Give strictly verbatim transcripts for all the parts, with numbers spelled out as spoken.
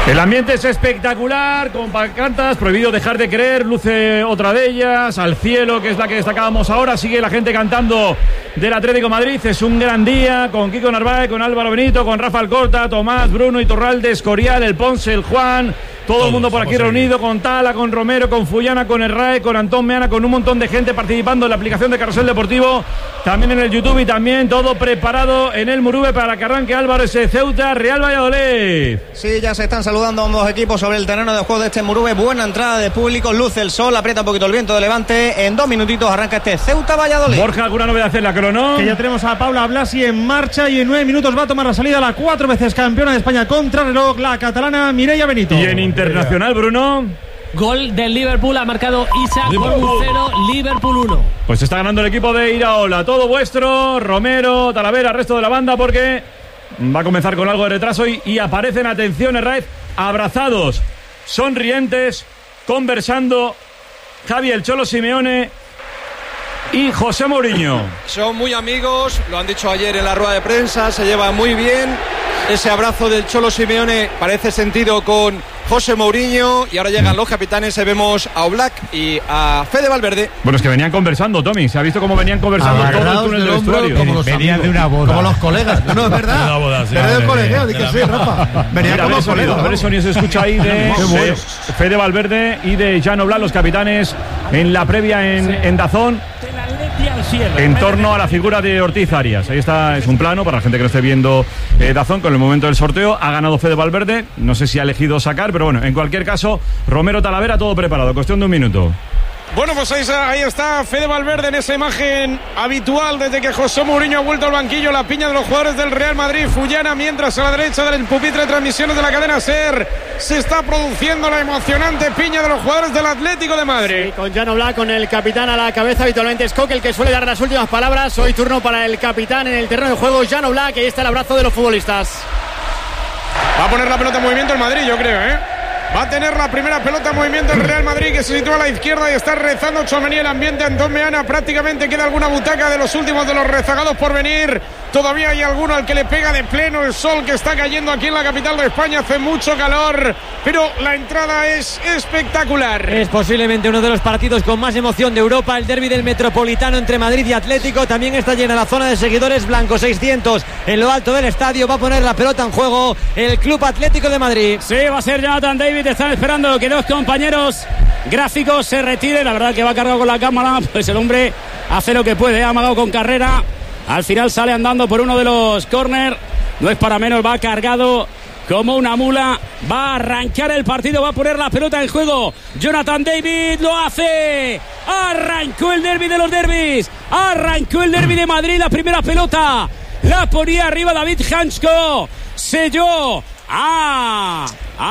El ambiente es espectacular, con pancartas, prohibido dejar de creer, luce otra de ellas, al cielo, que es la que destacábamos ahora, sigue la gente cantando del Atlético de Madrid, es un gran día, con Kiko Narváez, con Álvaro Benito, con Rafa Alcorta, Tomás, Bruno, Iturralde, Escorial, el Ponce, el Juan, todo Todos, el mundo por aquí reunido, con Tala, con Romero, con Fullana, con el R A E, con Antón Meana, con un montón de gente participando en la aplicación de Carrusel Deportivo, también en el YouTube y también todo preparado en el Murube para que arranque Álvaro ese Ceuta, Real Valladolid. Sí, ya se están saludando ambos equipos sobre el terreno de juego de este Murube, buena entrada de público, luce el sol, aprieta un poquito el viento de levante, en dos minutitos arranca este Ceuta Valladolid. Borja, ¿alguna novedad en la crono? Que ya tenemos a Paula Blasi en marcha y en nueve minutos va a tomar la salida la cuatro veces campeona de España contra reloj, la catalana Mireia Benito. Y en internacional, Bruno. Gol del Liverpool, ha marcado Isaac, Liverpool cero, Liverpool uno. Pues está ganando el equipo de Iraola, todo vuestro, Romero, Talavera, resto de la banda, porque va a comenzar con algo de retraso y, y aparecen, atención, Herraiz, abrazados, sonrientes, conversando Javi el Cholo Simeone y José Mourinho. Son muy amigos, lo han dicho ayer en la rueda de prensa, se llevan muy bien. Ese abrazo del Cholo Simeone parece sentido con José Mourinho, y ahora llegan los capitanes, y vemos a Oblak y a Fede Valverde. Bueno, es que venían conversando, Tommy, se ha visto cómo venían conversando todo el túnel del vestuario. Como los venían de una boda. Como los colegas, no, no es verdad. Una boda, sí, pero del colegio, di que sí, Rafa. Venían como los colegas. A ver, eso ni se escucha ahí de, de Fede Valverde y de Jan Oblak, los capitanes, en la previa en, sí. en Dazón. En torno a la figura de Ortiz Arias. Ahí está, es un plano para la gente que no esté viendo eh, Dazón con el momento del sorteo. Ha ganado Fede Valverde, no sé si ha elegido sacar, pero bueno, en cualquier caso, Romero, Talavera, todo preparado, cuestión de un minuto. Bueno, pues ahí, ahí está Fede Valverde en esa imagen habitual desde que José Mourinho ha vuelto al banquillo, la piña de los jugadores del Real Madrid, Fullana, mientras a la derecha del pupitre de transmisiones de la cadena SER se está produciendo la emocionante piña de los jugadores del Atlético de Madrid. Sí, con Jan Oblak, con el capitán a la cabeza, habitualmente es Coque el que suele dar las últimas palabras. Hoy turno para el capitán en el terreno de juego, Jan Oblak, y ahí está el abrazo de los futbolistas. Va a poner la pelota en movimiento el Madrid, yo creo, ¿eh? Va a tener la primera pelota en movimiento el Real Madrid, que se sitúa a la izquierda y está rezando Tchouaméni, el ambiente. Antón Meana, prácticamente queda alguna butaca de los últimos de los rezagados por venir. Todavía hay alguno al que le pega de pleno el sol que está cayendo aquí en la capital de España. Hace mucho calor, pero la entrada es espectacular. Es posiblemente uno de los partidos con más emoción de Europa, el derbi del Metropolitano entre Madrid y Atlético. También está llena la zona de seguidores blancos, seiscientos en lo alto del estadio. Va a poner la pelota en juego el Club Atlético de Madrid. Sí, va a ser Jonathan David. Están esperando que dos compañeros gráficos se retiren. La verdad que va cargado con la cámara, pues el hombre hace lo que puede, ha amagado con carrera. Al final sale andando por uno de los córner. No es para menos, va cargado como una mula. Va a arrancar el partido, va a poner la pelota en juego. Jonathan David lo hace. Arrancó el derbi de los derbis. Arrancó el derbi de Madrid. La primera pelota la ponía arriba David Hansko. Selló a,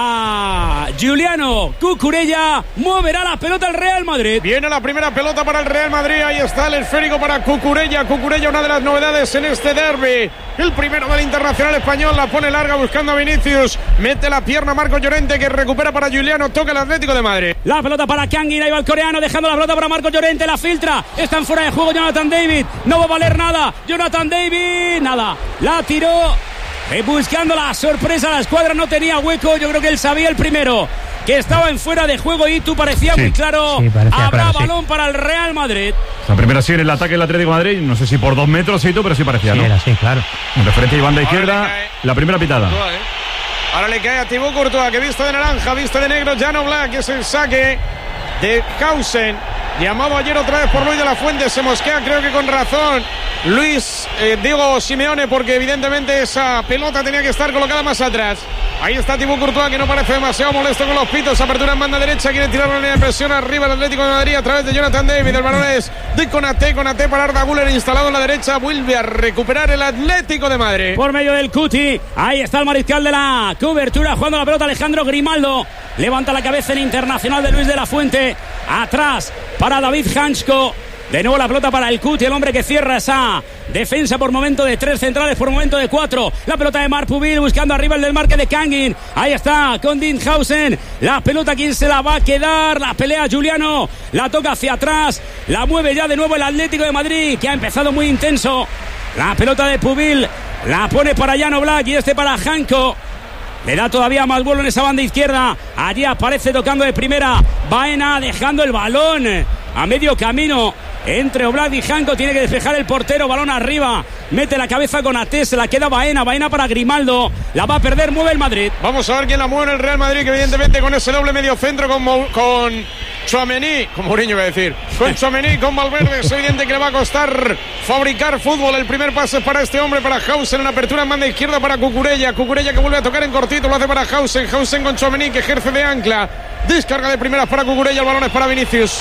a Giuliano Cucurella. Moverá la pelota el Real Madrid. Viene la primera pelota para el Real Madrid. Ahí está el esférico para Cucurella. Cucurella, una de las novedades en este derbi. El primero del Internacional español. La pone larga buscando a Vinicius. Mete la pierna Marco Llorente, que recupera para Giuliano. Toca el Atlético de Madrid. La pelota para Kangin. Ahí va el coreano dejando la pelota para Marco Llorente. La filtra. Están fuera de juego Jonathan David. No va a valer nada. Jonathan David. Nada. La tiró. Eh, buscando la sorpresa, la escuadra no tenía hueco. Yo creo que él sabía el primero que estaba en fuera de juego y tú parecía sí. muy claro. Sí, parecía habrá claro, balón sí. para el Real Madrid. La primera sí en el ataque del Atlético de Madrid. No sé si por dos metros, sí, tú, pero sí parecía, sí, ¿no? Era, sí, claro. En referencia a banda izquierda, la primera pitada. Courtois, ¿eh? Ahora le cae a Thibaut Courtois, que viste de naranja, viste de negro. Jan Oblak, que es el saque de Hausen. Llamado ayer otra vez por Luis de la Fuente, se mosquea, creo que con razón Luis, eh, digo Simeone, porque evidentemente esa pelota tenía que estar colocada más atrás. Ahí está Thibaut Courtois, que no parece demasiado molesto con los pitos. Apertura en banda derecha, quiere tirar una línea de presión arriba el Atlético de Madrid a través de Jonathan David. El balón es de Konaté, Konaté para Arda Güler, instalado en la derecha. Vuelve a recuperar el Atlético de Madrid. Por medio del Cuti, ahí está el mariscal de la cobertura, jugando la pelota Alejandro Grimaldo. Levanta la cabeza en Internacional de Luis de la Fuente. Atrás para David Hansko. De nuevo la pelota para el Cuti, el hombre que cierra esa defensa por momento de tres centrales, por momento de cuatro. La pelota de Marpubil buscando arriba el del marque de Kangin. Ahí está con Dinhausen. La pelota, ¿quién se la va a quedar? La pelea Giuliano. La toca hacia atrás. La mueve ya de nuevo el Atlético de Madrid, que ha empezado muy intenso. La pelota de Pubil. La pone para Jan Oblak y este para Hanko. Le da todavía más vuelo en esa banda izquierda. Allí aparece tocando de primera Baena, dejando el balón a medio camino entre Oblak y Janko. Tiene que despejar el portero, balón arriba, mete la cabeza con Até, se la queda Baena, Baena para Grimaldo, la va a perder, mueve el Madrid. Vamos a ver quién la mueve en el Real Madrid, que evidentemente con ese doble medio centro con, Mo, con Tchouaméni, con Mourinho voy a decir, con Tchouaméni, con Valverde, es evidente que le va a costar fabricar fútbol. El primer pase es para este hombre, para Hausen, en apertura en banda izquierda para Cucurella, Cucurella que vuelve a tocar en cortito, lo hace para Hausen, Hausen con Tchouaméni que ejerce de ancla, descarga de primeras para Cucurella, el balón es para Vinicius.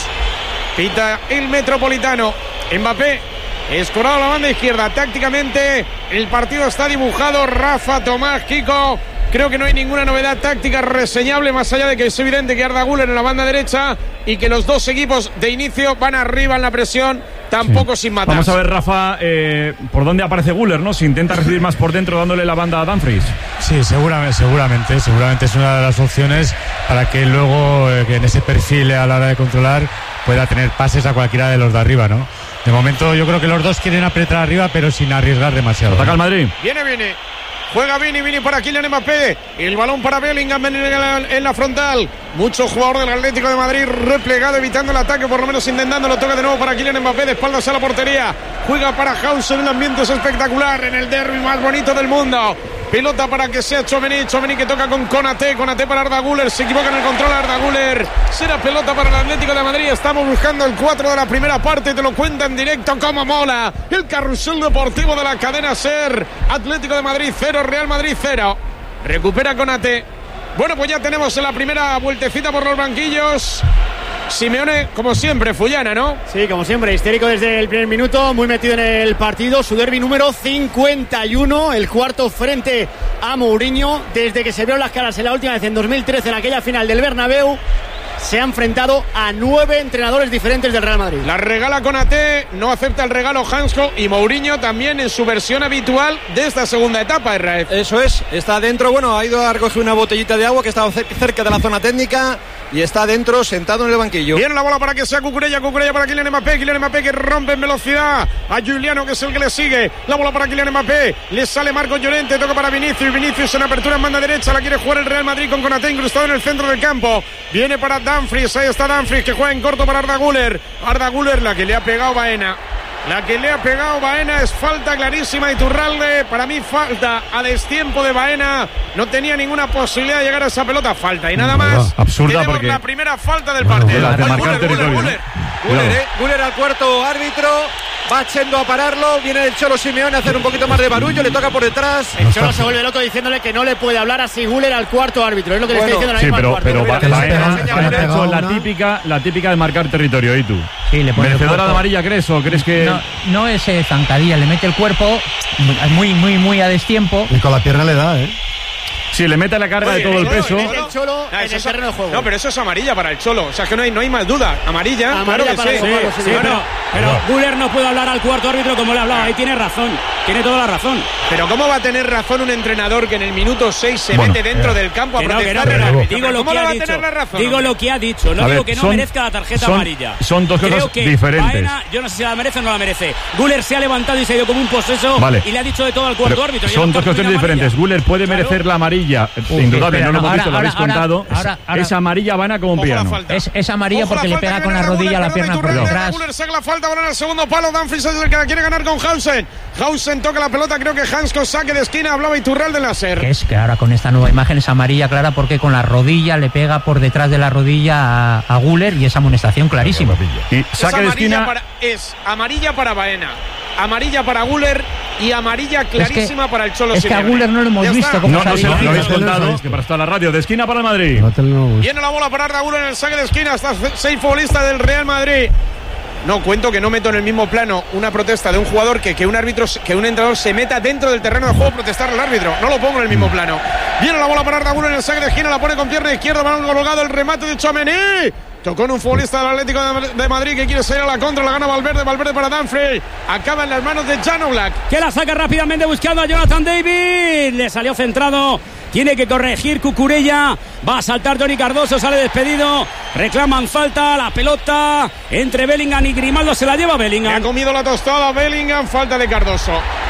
Pita el Metropolitano. Mbappé escorado a la banda izquierda. Tácticamente el partido está dibujado. Rafa, Tomás, Kiko. Creo que no hay ninguna novedad táctica reseñable, más allá de que es evidente que Arda Güler en la banda derecha y que los dos equipos de inicio van arriba en la presión, tampoco sí. sin matar. Vamos a ver, Rafa, eh, por dónde aparece Güler, ¿no? Si intenta recibir más por dentro dándole la banda a Dumfries. Sí, seguramente, seguramente, seguramente es una de las opciones para que luego eh, que en ese perfil a la hora de controlar pueda tener pases a cualquiera de los de arriba, ¿no? De momento yo creo que los dos quieren apretar arriba, pero sin arriesgar demasiado. Ataca el Madrid. Viene, viene. Juega Vini, Vini para Kylian Mbappé. El balón para Bellingham en la, en la frontal. Mucho jugador del Atlético de Madrid replegado, evitando el ataque, por lo menos intentándolo. Toca de nuevo para Kylian Mbappé, de espaldas a la portería. Juega para Hausen, un ambiente espectacular en el derbi más bonito del mundo. Pelota para que sea Tchouaméni, Tchouaméni que toca con Konaté, Konaté para Arda Güler, se equivoca en el control Arda Güler. Será pelota para el Atlético de Madrid. Estamos buscando el cuatro de la primera parte, te lo cuenta en directo como mola. El carrusel deportivo de la cadena SER. Atlético de Madrid cero, Real Madrid cero. Recupera Konaté. Bueno, pues ya tenemos la primera vueltecita por los banquillos. Simeone, como siempre, Fullana, ¿no? Sí, como siempre, histérico desde el primer minuto, muy metido en el partido. Su derbi número cincuenta y uno, el cuarto frente a Mourinho. Desde que se vieron las caras en la última vez, en dos mil trece, en aquella final del Bernabéu, se ha enfrentado a nueve entrenadores diferentes del Real Madrid. La regala Konaté, no acepta el regalo Hansko, y Mourinho también en su versión habitual de esta segunda etapa, Israel. Eso es, está dentro, bueno, ha ido a recoger una botellita de agua que estaba cerca de la zona técnica y está dentro, sentado en el banquillo. Viene la bola para que sea Cucurella, Cucurella para Kylian Mbappé, Kylian Mbappé que rompe en velocidad a Giuliano, que es el que le sigue. La bola para Kylian Mbappé, le sale Marcos Llorente, toca para Vinicius, Vinicius en apertura en banda derecha, la quiere jugar el Real Madrid con Konaté incrustado en el centro del campo. Viene para Dumfries, ahí está Dumfries que juega en corto para Arda Güler. Arda Güler, la que le ha pegado Baena. La que le ha pegado Baena es falta clarísima de Iturralde. Para mí falta a destiempo de Baena. No tenía ninguna posibilidad de llegar a esa pelota. Falta y nada más. Absurda, tenemos porque la primera falta del partido. Bueno, de marcar Güler, territorio, Güler, ¿no? Güler, eh, Güler al cuarto árbitro. Va yendo a pararlo. Viene el Cholo Simeone a hacer un poquito más de barullo. Le toca por detrás. El Cholo se vuelve loco diciéndole que no le puede hablar así Güler al cuarto árbitro. Es lo que Bueno, le está diciendo la Sí, misma pero, al pero cuarto. Baena Baena ha hecho la una. típica, la típica de marcar territorio. ¿Y tú? Sí, le pone el ¿Merecedora de cuerpo. amarilla crees o crees que...? No, no es eh, zancadilla, le mete el cuerpo muy, muy, muy a destiempo. Y con la pierna le da, ¿eh? Sí, le mete la carga de todo el peso. Le mete el Cholo Ah, en eso el es- terreno de juego. No, pero eso es amarilla para el Cholo. O sea, que no hay, no hay más duda. Amarilla, Amarilla claro que para sí. el Cholo, Sí, sí, pero, pero Güler no puede hablar al cuarto árbitro como le ha hablado. Ahí tiene razón, tiene toda la razón. Pero ¿cómo va a tener razón un entrenador que en el minuto seis se Bueno, mete dentro del campo a Que no, que no, protestar pero al árbitro? digo lo ¿Cómo que le ha va a dicho. tener la razón? Digo hombre? lo que ha dicho. No A digo ver, que no son- merezca la tarjeta son- amarilla. son dos Creo cosas que diferentes. Baena, yo no sé si la merece o no la merece. Güler se ha levantado y se ha ido como un poseso. Vale. Y le ha dicho de todo al cuarto Pero árbitro. Y son el dos cuarto cuestiones tiene amarilla. diferentes. Güler puede Claro. merecer la amarilla, indudable, espera, no lo hemos ahora, visto, lo habéis ahora, contado. ahora, ahora. Es amarilla Baena como un Ojo la piano. falta. Es, es amarilla Ojo la porque le falta pega que con la viene rodilla a la Arda Güler, pierna por Iturralde, Arda detrás. Güler saca la falta, balón al segundo palo. Dumfries es el que la quiere ganar con Hausen. Hausen toca la pelota, creo que Hansko saque de esquina. Hablaba Iturralde en la SER. Que es que ahora con esta nueva imagen es amarilla clara porque con la rodilla le pega por detrás de la rodilla a, a Güler y es amonestación clarísima. Y Es saque de amarilla esquina. para- es amarilla para Baena, amarilla para Güler y amarilla clarísima para el Cholo es que a Simeone. Güler no lo hemos Ya visto está. como No, no, se lo, sabía. lo habéis No, no, no, contado, no, que para estar la radio. De esquina para el Madrid. No te lo- Viene la bola para Arda Güler en el saque de esquina. Hasta seis futbolistas del Real Madrid. No, cuento que no meto en el mismo plano una protesta de un jugador que, que un árbitro, que un entrenador se meta dentro del terreno de juego a protestar al árbitro. No lo pongo en el mismo plano. Viene la bola para Arda Güler en el saque de esquina, la pone con pierna izquierda, balón colgado, el remate de Tchouaméni. Tocó en un futbolista del Atlético de Madrid que quiere salir a la contra, la gana Valverde, Valverde para Dumfries. Acaba en las manos de Jan Oblak. Que la saca rápidamente buscando a Jonathan David. Le salió centrado. Tiene que corregir Cucurella. Va a saltar Toni Cardoso. Sale despedido. Reclaman falta. La pelota entre Bellingham y Grimaldo. Se la lleva Le ha Bellingham. comido la tostada Bellingham, falta de Cardoso.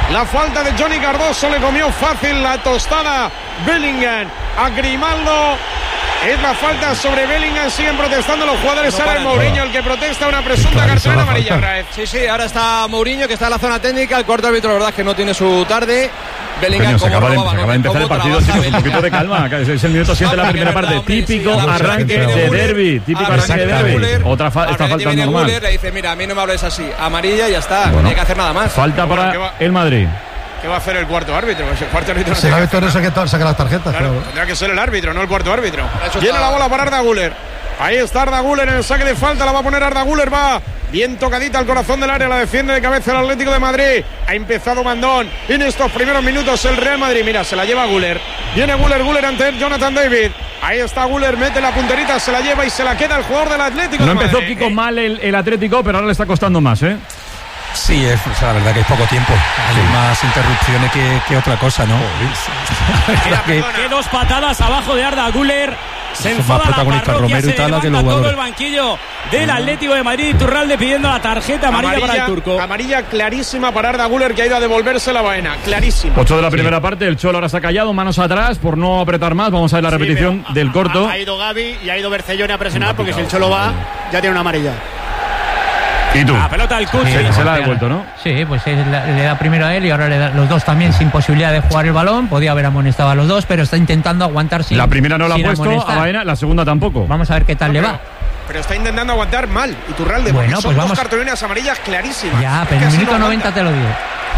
La falta de Johnny Cardoso le comió fácil la tostada Bellingham a Grimaldo. Es la falta sobre Bellingham, siguen protestando los jugadores. No Ahora el Mourinho el que protesta una presunta cartulina amarilla. Raez. Sí, sí, ahora está Mourinho que está en la zona técnica. El cuarto árbitro, la verdad es que no tiene su tarde. Bellingham, se acaba, de, se acaba de empezar el partido, chicos, Bellingham. Un poquito de calma. Es el minuto siete de la primera parte. Típico arranque de derbi. Típico arranque de derbi. Otra fa esta falta normal. Guller, le dice, mira, a mí no me hables así. Amarilla y ya está. Bueno, no hay que hacer nada más. Falta para el Madrid. ¿Qué va a hacer el cuarto árbitro? Pues el cuarto árbitro no si el árbitro no saca, saca las tarjetas. Claro, claro. Tendrá que ser el árbitro, no el cuarto árbitro. Viene la bola para Arda Güler. Ahí está Arda Güler en el saque de falta. La va a poner Arda Güler. Va bien tocadita al corazón del área. La defiende de cabeza el Atlético de Madrid. Ha empezado Mandón en estos primeros minutos el Real Madrid. Mira, se la lleva Güler. Viene Güler, Güler ante él, Jonathan David. Ahí está Güler, mete la punterita, se la lleva y se la queda el jugador del Atlético No de empezó Madrid. Kiko mal el, el Atlético, pero ahora le está costando más, ¿eh? Sí, es, o sea, la verdad que es poco tiempo. Hay sí. más interrupciones que, que otra cosa, ¿no? Mira, que, que dos patadas abajo de Arda Güler. Se enfada la parroquia, Romero se y tal, levanta que todo el banquillo del Atlético de Madrid. Turralde pidiendo la tarjeta amarilla, amarilla para el turco. Amarilla clarísima para Arda Güler, que ha ido a devolverse la vaina. Clarísima. Ocho de la primera sí. parte. El Cholo ahora se ha callado, manos atrás por no apretar más. Vamos a ver la sí, repetición pero, del corto. Ha, ha ido Gavi y ha ido Bercellone a presionar, porque si el Cholo va, ya tiene una amarilla. ¿Y tú? La pelota del Cuti. Sí, se, se la ha devuelto, ¿no? Sí, pues le da primero a él y ahora le da los dos también sin posibilidad de jugar el balón. Podía haber amonestado a los dos, pero está intentando aguantar sin. La primera no la ha puesto amonestar. a Baena, la segunda tampoco. Vamos a ver qué tal no, le pero, va. Pero está intentando aguantar mal. Iturralde, bueno, son pues dos vamos. cartulinas amarillas clarísimas. Ya, pero en el minuto noventa te lo digo.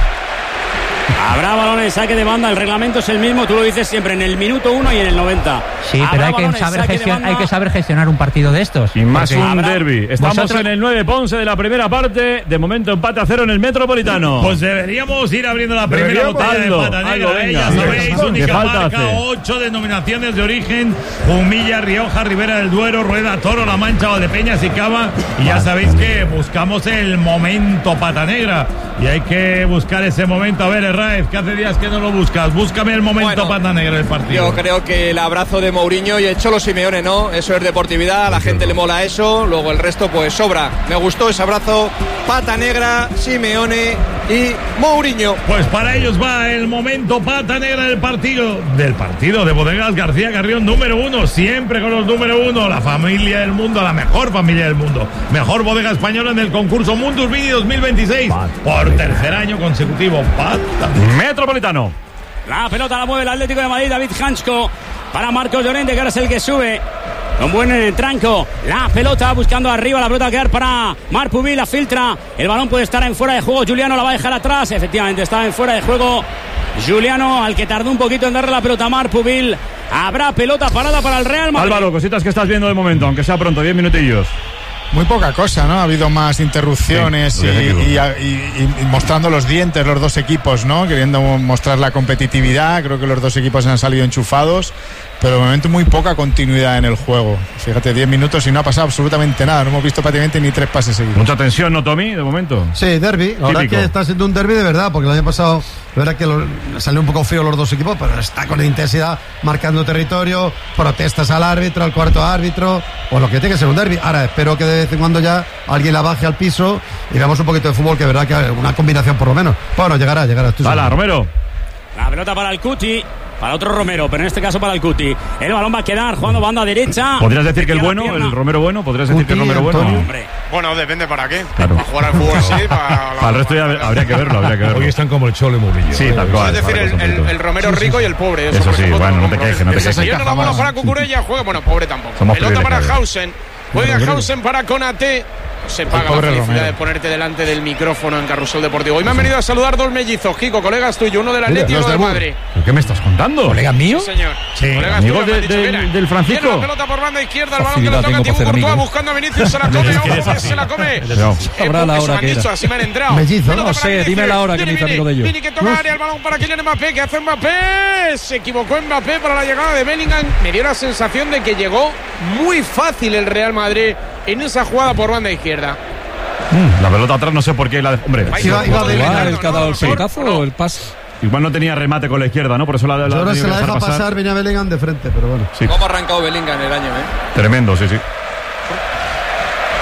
Habrá balón en saque de banda, el reglamento es el mismo, tú lo dices siempre, en el minuto uno y en el noventa. Sí, pero hay que, saber gestion, hay que saber gestionar un partido de estos. Y más un habrá... derbi. Estamos Vosotros... en el nueve Ponce de la primera parte. De momento empate a cero en el Metropolitano. Pues deberíamos ir abriendo la primera botella de pata negra. Ya sabéis, única marca, ocho denominaciones de origen: Humilla, Rioja, Ribera del Duero, Rueda, Toro, La Mancha, Valdepeñas y Cava. Y ya sabéis que buscamos el momento pata negra. Y hay que buscar ese momento. A ver, Herráez, que hace días que no lo buscas. Búscame el momento bueno, pata negra del partido. Yo creo que el abrazo de Mourinho y el Cholo Simeone, ¿no? Eso es deportividad, a la gente le mola eso. Luego el resto, pues sobra. Me gustó ese abrazo. Pata negra, Simeone y Mourinho. Pues para ellos va el momento pata negra del partido. Del partido de Bodegas García Carrión, número uno. Siempre con los número uno. La familia del mundo, la mejor familia del mundo. Mejor bodega española en el concurso Mundus Vini dos mil veintiséis. Por tercer año consecutivo. Pata Metropolitano. La pelota la mueve el Atlético de Madrid. David Hansko para Marcos Llorente, que ahora es el que sube. Un buen tranco. La pelota buscando arriba. La pelota va a quedar para Marpubil. La filtra. El balón puede estar en fuera de juego. Juliano la va a dejar atrás. Efectivamente, estaba en fuera de juego. Juliano, al que tardó un poquito en darle la pelota a Marpubil. Habrá pelota parada para el Real Madrid. Álvaro, cositas que estás viendo de momento, aunque sea pronto, diez minutillos. Muy poca cosa, ¿no? Ha habido más interrupciones sí, y, y, y, y mostrando los dientes los dos equipos, ¿no? Queriendo mostrar la competitividad. Creo que los dos equipos han salido enchufados, pero de momento muy poca continuidad en el juego. Fíjate, diez minutos y no ha pasado absolutamente nada. No hemos visto prácticamente ni tres pases seguidos. Mucha tensión, ¿no, Tommy, de momento? Sí, derbi. La verdad es que está siendo un derbi de verdad, porque el año pasado, la verdad que lo, salió un poco frío los dos equipos, pero está con intensidad, marcando territorio, protestas al árbitro, al cuarto árbitro, pues lo que tiene que ser un derbi. Ahora, espero que de vez en cuando ya alguien la baje al piso y veamos un poquito de fútbol, que es verdad que una combinación por lo menos. Bueno, llegará, llegará. Vale, Romero. La pelota para el Cuti. Para otro Romero, pero en este caso para el Cuti. El balón va a quedar jugando banda derecha. ¿Podrías decir que el bueno, el Romero bueno? ¿Podrías decir que el Romero bueno? Hombre. Bueno, depende para qué. Claro. Para jugar al fútbol sí, para... para el resto ya habría que verlo, habría que verlo. Hoy están como el Cholo y Mourinho. Sí, tal cual. Es decir, el, el, el Romero sí, sí, rico sí. y el pobre. Eso, eso sí, bueno, no te quejes, no te quejes. Si no la bola para Cucurella, juega, bueno, pobre tampoco. Somos pelota para Hausen. Juega Hausen para Konate. Se paga la felicidad Romero. de ponerte delante del micrófono en Carrusel Deportivo. Hoy me han venido a saludar dos mellizos, Kiko, colegas tuyos, uno del Atlético y uno del Madrid. ¿Qué me estás contando? ¿Colegas míos? Sí, señor. Sí, amigos de, de, del Francisco. Tiene la pelota por banda izquierda, el balón que lo toca Thibaut Courtois buscando a Vinicius, se la come, ojo, se la come. Sabrá la hora que era. Así me han entrado. Mellizo, no sé, dime la hora que me hizo amigo de ellos. Vini que toca área, el balón para Kylian Mbappé, que hace Mbappé. Se equivocó Mbappé para la llegada de Bellingham. Me dio la sensación de que llegó muy fácil el Real Madrid en esa jugada por banda izquierda. Mm, la pelota atrás, no sé por qué. La de, hombre, iba, iba de igual, el que ha dado el pelotazo o el pase. Igual no tenía remate con la izquierda, ¿no? Por eso la, la, ahora se la deja pasar. pasar. Venía Bellingham de frente, pero bueno. Sí. ¿Cómo ha arrancado Bellingham el año, eh? Tremendo, sí, sí.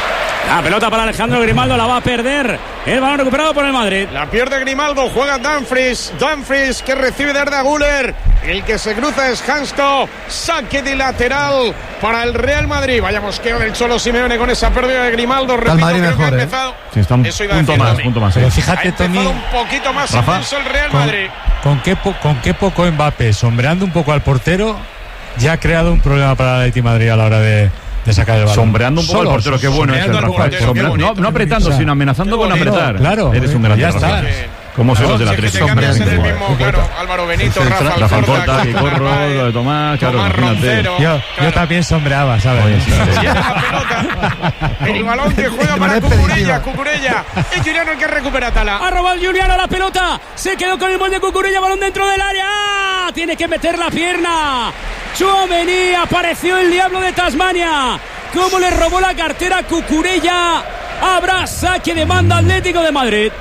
La pelota para Alejandro Grimaldo, la va a perder. El balón recuperado por el Madrid. La pierde Grimaldo, juega Dumfries. Dumfries que recibe de Arda Güler. El que se cruza es Hansko. Saque de lateral para el Real Madrid. Vaya mosqueo del Cholo Simeone con esa pérdida de Grimaldo. Repito, el Madrid creo mejor, que ha ¿eh? empezado. Sí, está un Eso iba a punto decir más, Tony. punto más. Sí. Pero fíjate, Ha empezado Tony, un poquito más Rafa, intenso el Real con, Madrid. con, qué po- con qué poco Mbappé, sombreando un poco al portero, ya ha creado un problema para el Atlético de Madrid a la hora de, de sacar el balón. Sombreando un poco Solo, al portero, qué bueno es el sombreando al Rafa. portero, Sombra- qué bonito. no, no apretando, O sea, sino amenazando con bonito, apretar. claro, Eres un gran ya Rafa. está. Como se los del Si es que Atlético. te cambias en el mismo, claro, Álvaro Benito, Rafa Rafa Alcorta, Alcorta, Kiko Corro, Narváez, lo de Tomás, claro, Tomás imagínate. Roncero. Yo, yo también sombreaba, ¿sabes? Oye, sí, sí. Tiene la pelota. El balón que juega para Cucurella. Cucurella. Es Juliano el que recupera Tala. Ha robado Juliano la pelota. Se quedó con el gol de Cucurella. Balón dentro del área. ¡Ah! Tiene que meter la pierna. Tchouaméni. Apareció el diablo de Tasmania. Cómo le robó la cartera a Cucurella. Habrá saque de banda Atlético de Madrid.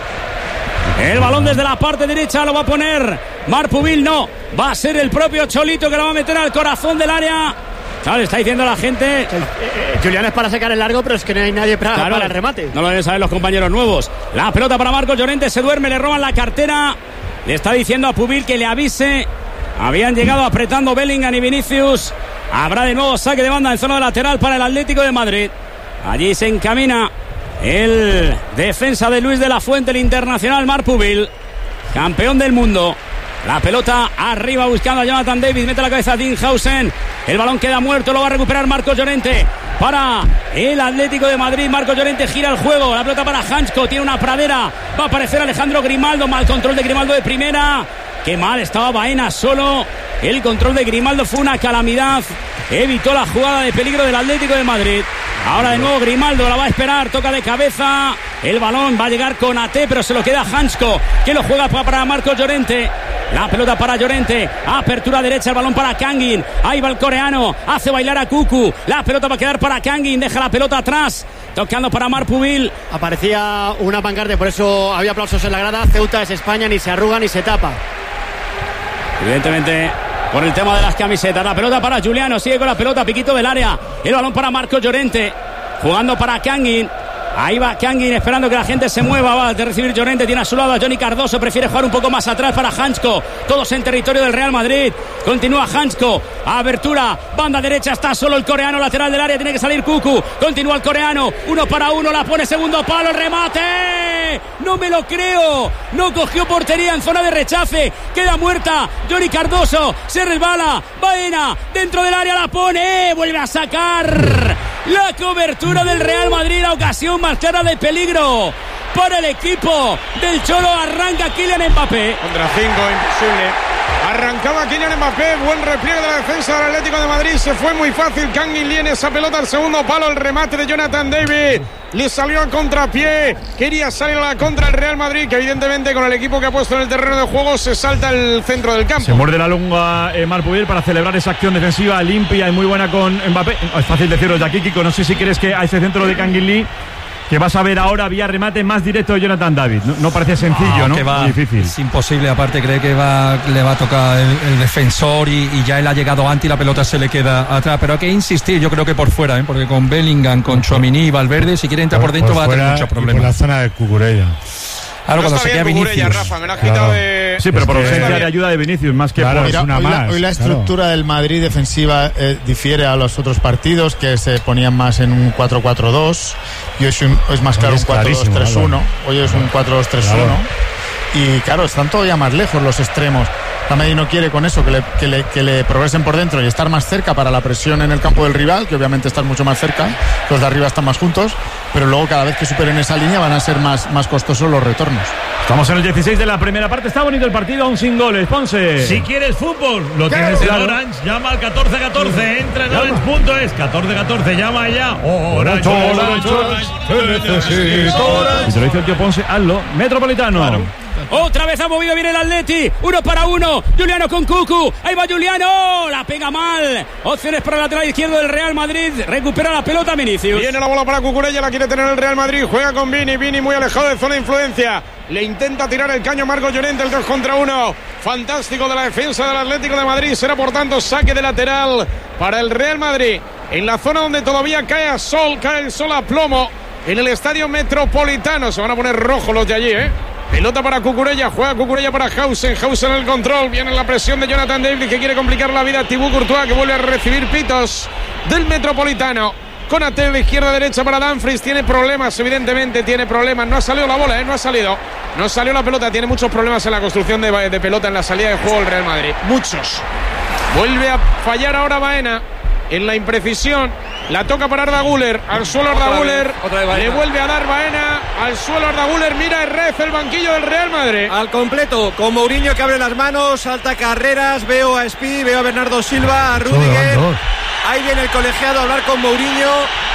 El balón desde la parte derecha lo va a poner Marpubil. No, va a ser el propio Cholito que lo va a meter al corazón del área. Claro, está diciendo la gente. Eh, eh, Julián es para sacar el largo, pero es que no hay nadie para, Claro, para el remate. No lo deben saber los compañeros nuevos. La pelota para Marcos Llorente, se duerme, le roban la cartera. Le está diciendo a Pubil que le avise. Habían llegado apretando Bellingham y Vinicius. Habrá de nuevo saque de banda en zona lateral para el Atlético de Madrid. Allí se encamina el defensa de Luis de la Fuente, el internacional Marc Pubil, campeón del mundo. La pelota arriba buscando a Jonathan David, mete la cabeza a Dinhausen. El balón queda muerto, lo va a recuperar Marcos Llorente para el Atlético de Madrid. Marcos Llorente gira el juego, la pelota para Hansko, tiene una pradera, va a aparecer Alejandro Grimaldo, mal control de Grimaldo de primera. Qué mal estaba Baena solo. El control de Grimaldo fue una calamidad. Evitó la jugada de peligro del Atlético de Madrid. Ahora de nuevo Grimaldo la va a esperar. Toca de cabeza. El balón va a llegar con A T, pero se lo queda Hansko, que lo juega para Marcos Llorente. La pelota para Llorente. Apertura derecha, el balón para Kangin. Ahí va el coreano. Hace bailar a Cucu. La pelota va a quedar para Kangin. Deja la pelota atrás. Tocando para Marc Pubil. Aparecía una pancarta, por eso había aplausos en la grada. Ceuta es España, ni se arruga ni se tapa. Evidentemente, por el tema de las camisetas. La pelota para Juliano, sigue con la pelota, piquito del área. El balón para Marcos Llorente, jugando para Kangin. Ahí va Kangin esperando que la gente se mueva. Va a recibir Llorente, tiene a su lado a Johnny Cardoso. Prefiere jugar un poco más atrás para Hansko. Todos en territorio del Real Madrid. Continúa Hansko. Abertura, banda derecha, está solo el coreano, lateral del área. Tiene que salir Cucu. Continúa el coreano. Uno para uno, la pone segundo palo. El remate. No me lo creo. No cogió portería en zona de rechace. Queda muerta. Johnny Cardoso. Se resbala. Baena. Dentro del área la pone. Vuelve a sacar. La cobertura del Real Madrid. La ocasión más clara de peligro para el equipo del Cholo. Arranca Kylian Mbappé. Contra cinco, imposible. Arrancaba Kylian Mbappé, buen repliegue de la defensa del Atlético de Madrid. Se fue muy fácil. Kangin Lee en esa pelota al segundo palo. El remate de Jonathan David. Le salió a contrapié. Quería salir a la contra el Real Madrid, que evidentemente con el equipo que ha puesto en el terreno de juego se salta el centro del campo. Se muerde la lengua eh, Marc Pubil para celebrar esa acción defensiva limpia y muy buena con Mbappé. Es fácil decirlo de aquí, Kiko. No sé si crees que a ese centro de Kangin Lee, que vas a ver ahora vía remate más directo de Jonathan David. No, no parece sencillo, ¿no? Que va, muy difícil. Es imposible, aparte cree que va, le va a tocar el, el defensor y, y ya él ha llegado antes y la pelota se le queda atrás. Pero hay que insistir, yo creo que por fuera, ¿eh? Porque con Bellingham, con Tchouaméni y Valverde, si quiere entrar por, por dentro por va a tener muchos problemas. Por la zona de Cucurella. Claro, no cuando está se queda bien Vinicius. Cucurella, Rafa, me la has quitado de... Sí, pero por Es que- ausencia de ayuda de Vinicius, más que Claro, por... es una hoy, la, más, hoy la claro. estructura del Madrid defensiva eh, difiere a los otros partidos, que se ponían más en un cuatro cuatro dos, y hoy es, un- es más Hoy claro es un cuatro dos tres clarísimo, uno. Hoy es un cuatro dos tres uno. Claro. Y claro, están todavía más lejos los extremos. La Madrid no quiere con eso que le, que, le, que le progresen por dentro y estar más cerca para la presión en el campo del rival, que obviamente están mucho más cerca, los de arriba están más juntos, pero luego cada vez que superen esa línea van a ser más, más costosos los retornos. Estamos en el dieciséis de la primera parte. Está bonito el partido, aún sin goles. Ponce. Si quieres fútbol, lo tienes en Claro. Orange. Llama al catorce catorce. Entra en orange punto es. catorce catorce. Llama ya. Orange, Orange, Orange. Te necesito. Si te lo dice el tío Ponce, hazlo. Metropolitano. Otra vez ha movido bien el Atleti. Uno para uno. Juliano con Cucu. Ahí va Juliano. La pega mal. Opciones para el lateral izquierdo del Real Madrid. Recupera la pelota Vinicius. Viene la bola para Cucurella, la quiere tener el Real Madrid. Juega con Vini, Vini muy alejado de zona de influencia. Le intenta tirar el caño Marcos Llorente, el dos contra uno. Fantástico de la defensa del Atlético de Madrid. Será por tanto saque de lateral para el Real Madrid. En la zona donde todavía cae a sol, cae el sol a plomo. en el Estadio Metropolitano. Se van a poner rojos los de allí, ¿eh? Pelota para Cucurella, juega Cucurella para Hausen, Hausen en el control, viene la presión de Jonathan David que quiere complicar la vida a Thibaut Courtois, que vuelve a recibir pitos del Metropolitano. Conate de izquierda a derecha para Dumfries, tiene problemas, evidentemente tiene problemas, no ha salido la bola, ¿eh? no ha salido, no salió la pelota, tiene muchos problemas en la construcción de, de pelota en la salida de juego del Real Madrid, muchos. Vuelve a fallar ahora Baena en la imprecisión. La toca para Arda Güler, al suelo Arda Güler, le vuelve a dar Baena, al suelo Arda Güler, mira Herrez, el banquillo del Real Madrid. Al completo, con Mourinho que abre las manos, salta Carreras, veo a Espi, veo a Bernardo Silva, a Rüdiger. Ahí viene el colegiado a hablar con Mourinho,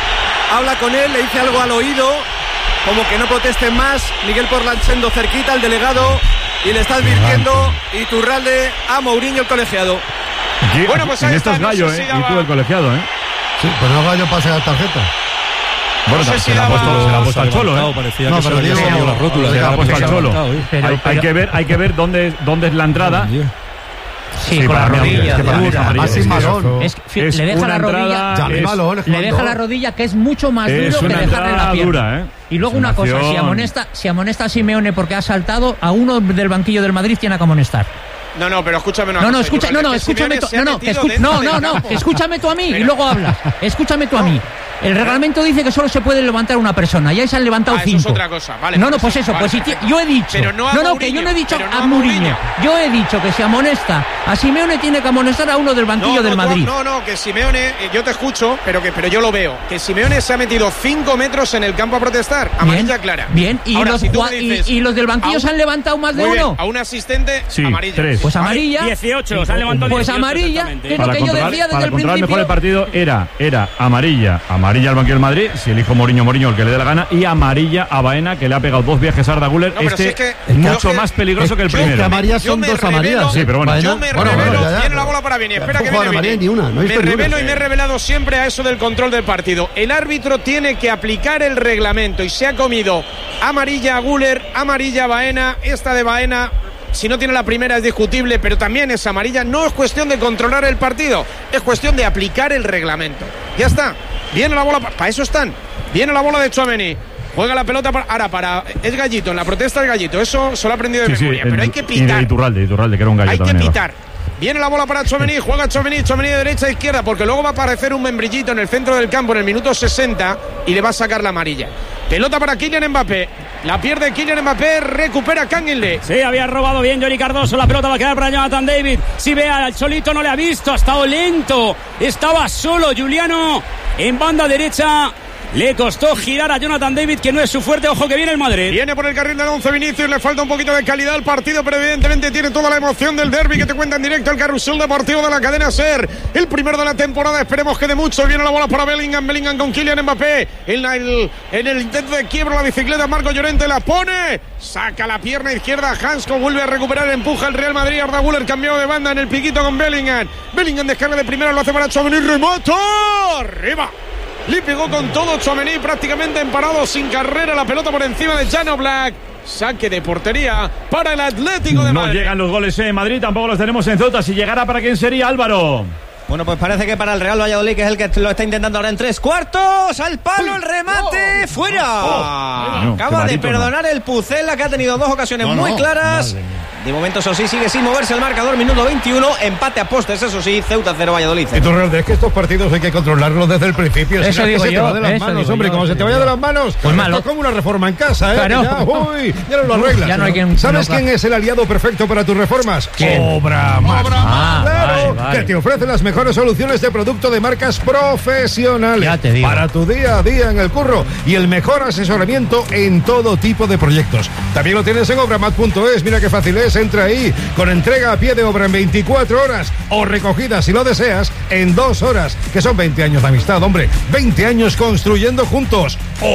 habla con él, le dice algo al oído, como que no protesten más. Miguel Porlanchendo cerquita, el delegado, y le está advirtiendo Iturralde a Mourinho, el colegiado. Aquí, bueno, pues ahí en estos gallos, eh, y tú el colegiado, ¿eh? Sí, pues no Gallo pasa la tarjeta. Bueno, no sé si se la ha puesto, se la ha puesto al Cholo, ¿eh? Parecía no, que pero se había salido la rótula. Se la ha puesto al Cholo. Pero, hay, pero, hay que ver, hay que ver dónde, dónde es la entrada. Sí, sí, con la rodilla. Así malón. Es que le deja la rodilla. Es, malón, le deja la rodilla, que es mucho más es duro que dejarle la pierna. Dura, ¿eh? Y luego una, una cosa, si amonesta, si amonesta a Simeone porque ha saltado, a uno del banquillo del Madrid tiene que amonestar. No, no, pero escúchame una No, no, cosa, escucha, no, no, escúchame tú, no, no, escu no, no, no, escúchame tú a mí pero, y luego hablas. Escúchame tú a mí. El reglamento dice que solo se puede levantar una persona. Ya se han levantado ah, cinco. Eso es otra cosa. Vale, no, no, pues eso, vale, pues si yo he dicho. Pero no, a no, no, Mourinho, que yo no he dicho no a Mourinho. Yo he dicho que si amonesta a Simeone tiene que amonestar a uno del banquillo no, del no, Madrid. No, no, que Simeone, yo te escucho, pero que pero yo lo veo. Que Simeone se ha metido cinco metros en el campo a protestar. Amarilla bien, clara. Bien, y, Ahora, los, si dices, y, y los del banquillo un, se han levantado más de uno. Bien, a un asistente, sí, amarilla. Tres. Pues amarilla. dieciocho, se han levantado Pues dieciocho, amarilla, que es lo que yo decía desde para el controlar principio. mejor el partido era, era amarilla, amarilla al banquillo del Madrid, si elijo Mourinho, Mourinho el que le dé la gana, y amarilla a Baena, que le ha pegado dos viajes a Arda Güler. No, este si es que, es mucho más peligroso que el primero. Es que amarillas son dos amarillas. Sí, pero bueno. Yo me bueno, revelo, bueno, ya, ya. viene la bola para Vini, espera que viene Vini. Ni una, no me revelo una. y me he revelado siempre a eso del control del partido. El árbitro tiene que aplicar el reglamento y se ha comido amarilla a Güler, amarilla a Baena, esta de Baena. Si no tiene la primera es discutible, pero también es amarilla. No es cuestión de controlar el partido, es cuestión de aplicar el reglamento. Ya está. Viene la bola, para pa eso están. Viene la bola de Tchouaméni. Juega la pelota para, ahora para es Gallito, en la protesta es Gallito. Eso se lo ha aprendido de sí, memoria, sí, pero hay que pitar. Y Iturralde, Iturralde, que era un gallo Hay también, que pitar. Viene la bola para Tchouaméni, juega Tchouaméni, Tchouaméni de derecha a izquierda, porque luego va a aparecer un membrillito en el centro del campo en el minuto sesenta y le va a sacar la amarilla. Pelota para Kylian Mbappé. La pierde Kylian Mbappé, recupera Canguilhe. Sí, había robado bien Johnny Cardoso. La pelota va a quedar para Jonathan David. Si ve al Cholito, no le ha visto, ha estado lento. Estaba solo Juliano en banda derecha. Le costó girar a Jonathan David, que no es su fuerte. Ojo que viene el Madrid. Viene por el carril del once Vinicius. Le falta un poquito de calidad al partido, pero evidentemente tiene toda la emoción del derbi que te cuenta en directo el carrusel deportivo de la cadena SER. El primero de la temporada, esperemos que de mucho. Viene la bola para Bellingham. Bellingham con Kylian Mbappé. En, la, el, en el intento de quiebra la bicicleta, Marco Llorente la pone. Saca la pierna izquierda. Hansco vuelve a recuperar. Empuja el Real Madrid. Arda Güler cambiado de banda en el piquito con Bellingham. Bellingham descarga de primero. Lo hace para Tchouaméni. Remata. Arriba. Le pegó con todo Tchouaméni, prácticamente emparado, sin carrera, la pelota por encima de Jan Oblak. Saque de portería para el Atlético de Madrid. No llegan los goles en Madrid, tampoco los tenemos en Ceuta. Si llegara, ¿para quién sería, Álvaro? Bueno, pues parece que para el Real Valladolid, que es el que lo está intentando ahora en tres cuartos. Al palo el remate. Oh, ¡fuera! Oh, no, Acaba de perdonar no. el Pucela, que ha tenido dos ocasiones no, muy no, claras. De momento, eso sí, sigue sin moverse el marcador. Minuto veintiuno, empate a postes, eso sí. Ceuta cero, Valladolid. Y tú, es que estos partidos hay que controlarlos desde el principio. Eso si digo que se yo. te va de las eso manos, hombre. Yo, como se te vaya yo. de las manos, pues malo. Esto es como una reforma en casa, ¿eh? Claro. Ya, uy, ya no lo arreglas. Ya no hay quien, ¿Sabes no, quién es el aliado perfecto para tus reformas? ¿Quién? Obramar. Ah, claro, vale, vale. que te ofrece las mejores soluciones de producto de marcas profesionales. Ya te digo. Para tu día a día en el curro y el mejor asesoramiento en todo tipo de proyectos. También lo tienes en obramat punto es. Mira qué fácil es. Entra ahí con entrega a pie de obra en veinticuatro horas o recogida, si lo deseas, en dos horas, que son veinte años de amistad, hombre. veinte años construyendo juntos.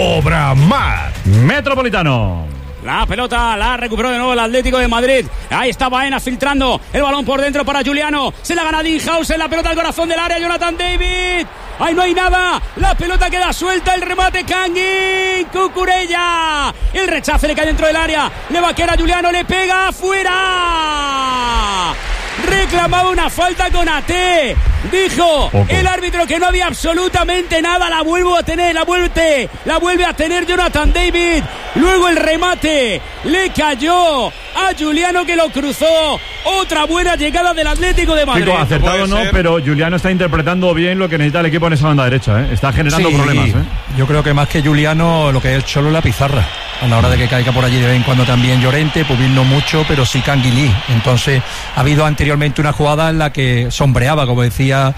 Obramar. Metropolitano. La pelota la recuperó de nuevo el Atlético de Madrid. Ahí está Baena filtrando el balón por dentro para Juliano. Se la gana Dinhausen, la pelota al corazón del área. Jonathan David. Ahí no hay nada. La pelota queda suelta. El remate Kangin. Cucurella. El rechace le cae dentro del área. Le va a quedar a Juliano. Le pega afuera. reclamaba una falta con A T. Dijo Poco. el árbitro que no había absolutamente nada. La vuelvo a tener, la vuelve, la vuelve a tener Jonathan David. Luego el remate le cayó a Giuliano, que lo cruzó. Otra buena llegada del Atlético de Madrid. Chico, acertado no, pero Giuliano está interpretando bien lo que necesita el equipo en esa banda derecha, ¿eh? Está generando sí, problemas, ¿eh? Yo creo que más que Giuliano, lo que es el Cholo es la pizarra. A la hora de que caiga por allí de vez en cuando también Llorente, Pubil no mucho, pero sí Canguilí. Entonces ha habido anteriormente una jugada en la que sombreaba, como decía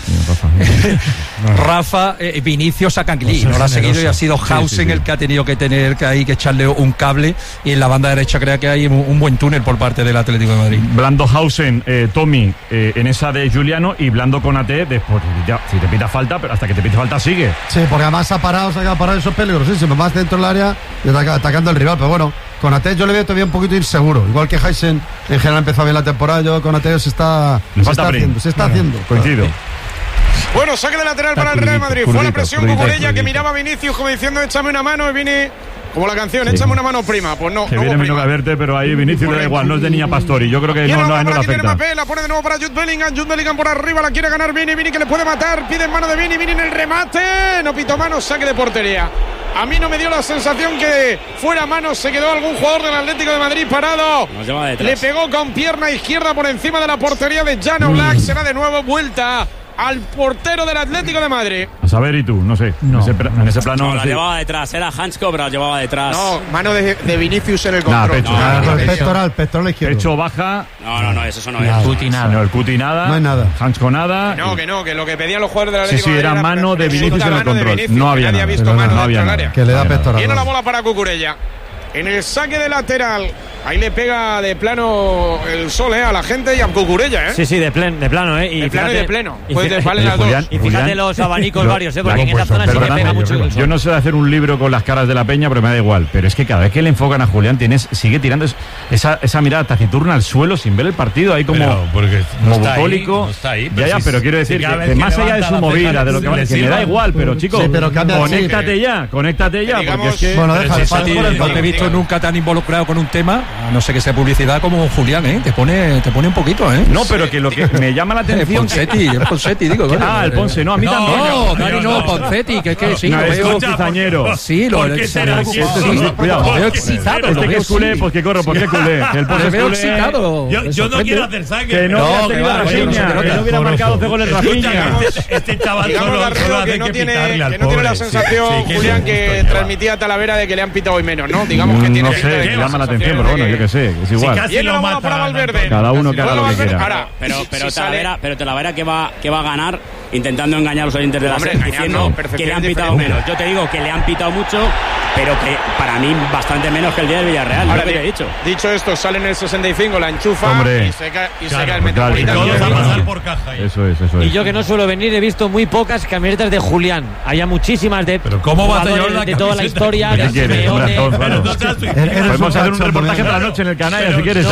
Rafa, eh, Vinicius a Canguilí. No, no lo ha seguido y ha sido Hausen sí, sí, sí. el que ha tenido que tener que, ahí, que echarle un cable. Y en la banda derecha creo que hay un, un buen túnel por parte del Atlético de Madrid. Blando Hausen, eh, Tommy eh, en esa de Giuliano, y Blando con A T después. Ya, si te pita falta, pero hasta que te pita falta sigue. Sí, porque además ha parado, se ha parado, eso es peligrosísimo. Más dentro del área y atacando al rival. Pero bueno, con A T yo le veo todavía un poquito inseguro. Igual que Hausen en general empezó bien la temporada, yo con A T se está, se está haciendo. Se está bueno, haciendo. Coincido. Bueno, saque de lateral para el Real Madrid. Fue la presión con ella que miraba a Vinicius como diciendo échame una mano y viene como la canción, sí. échame una mano prima. Pues no. Que no viene menos que verte, pero ahí Vinicius le da igual, no es de niña Pastori. Yo creo que no, no, no le afecta. Mbappé, la pone de nuevo para Jude Bellingham. Jude Bellingham por arriba, la quiere ganar Vini. Vini que le puede matar. Pide en mano de Vini. Vini en el remate. No pitó mano, saque de portería. A mí no me dio la sensación que fuera mano. Se quedó algún jugador del Atlético de Madrid parado. Le pegó con pierna izquierda por encima de la portería de Jan Oblak. Será de nuevo vuelta al portero del Atlético de Madrid. A saber, y tú, no sé. No. En, ese, en ese plano. No, la sí. llevaba detrás. Era Hans Cobra, la llevaba detrás. No, mano de, de Vinicius en el control. Nah, pecho, no, nah, no, el pectoral, pectoral izquierdo. Pecho baja. No, no, no, eso, eso no es. El cuti nada. No, el cuti nada. No hay nada. Hans con nada. Que no, que no, que lo que pedían los jugadores del Atlético sí, sí, era era mano de Vinicius en el control. Vinicius, no había nada. Visto mano no había nada. Que le da pectoral. Viene la bola para Cucurella. En el saque de lateral, ahí le pega de plano el sol eh, a la gente y a Cucurella, ¿eh? Sí, sí, de, plen, de plano, ¿eh? Y de plano fíjate, y de pleno. Y pues fíjate, vale las Julián, dos. y fíjate Julián, los abanicos lo, varios, ¿eh? Porque en esa zona sí que pega mucho el sol. Yo no sé de hacer un libro con las caras de la peña, pero me da igual. Pero es que cada vez que le enfocan a Julián, tienes, sigue tirando esa, esa mirada taciturna al suelo sin ver el partido, ahí como, pero porque como no bucólico. No está ahí, ya, ya, pero quiero decir que, que más allá de su movida, de lo que, que me da igual, pero chicos, sí, conéctate ya, conéctate ya, porque es que. Bueno, deja, no te he visto nunca tan involucrado con un tema, no sé que sea publicidad, como Julián, ¿eh? Te pone, te pone un poquito, ¿eh? No, pero que lo que me llama la atención. Poncetti, es Poncetti, digo. Ah, el Ponce, no, a mí no, también. No, Dani, no, Poncetti, que es que sí, no, lo veo. cizañero. Sí, lo veo. Cuidado. Lo veo excitado. Este que es culé, pues que corro, pues que culé. El Ponce es veo excitado. Yo no quiero hacer sangre. Que no hubiera tenido Rafinha, que no hubiera marcado doce goles Rafinha. Este chaval solo hace que pitarle al pobre. Que no tiene la sensación, Julián, que transmitía Talavera de que le han pitado hoy menos, ¿no? Digamos que tiene. No sé, me llama la atención, pero bueno, yo qué sé, es igual. Si lo mata, para Valverde. Cada uno que haga lo que quiera. Ahora, pero pero si Talavera, pero Talavera que va que va a ganar intentando engañar a los oyentes de la serie diciendo que le han pitado menos. Yo te digo que le han pitado mucho, pero que para mí bastante menos que el día del Villarreal. Ahora, lo que he dicho. Dicho esto, sale en el sesenta y cinco, la enchufa Hombre. y se cae, y claro, se cae el Metropolitano. Claro, va a pasar por caja. Eso es, eso es. Y yo que no suelo venir he visto muy pocas camisetas de Julián. Había muchísimas de pero cómo va a tener la de toda la historia de Simeone. Podemos hacer un reportaje para la noche en el canal si quieres.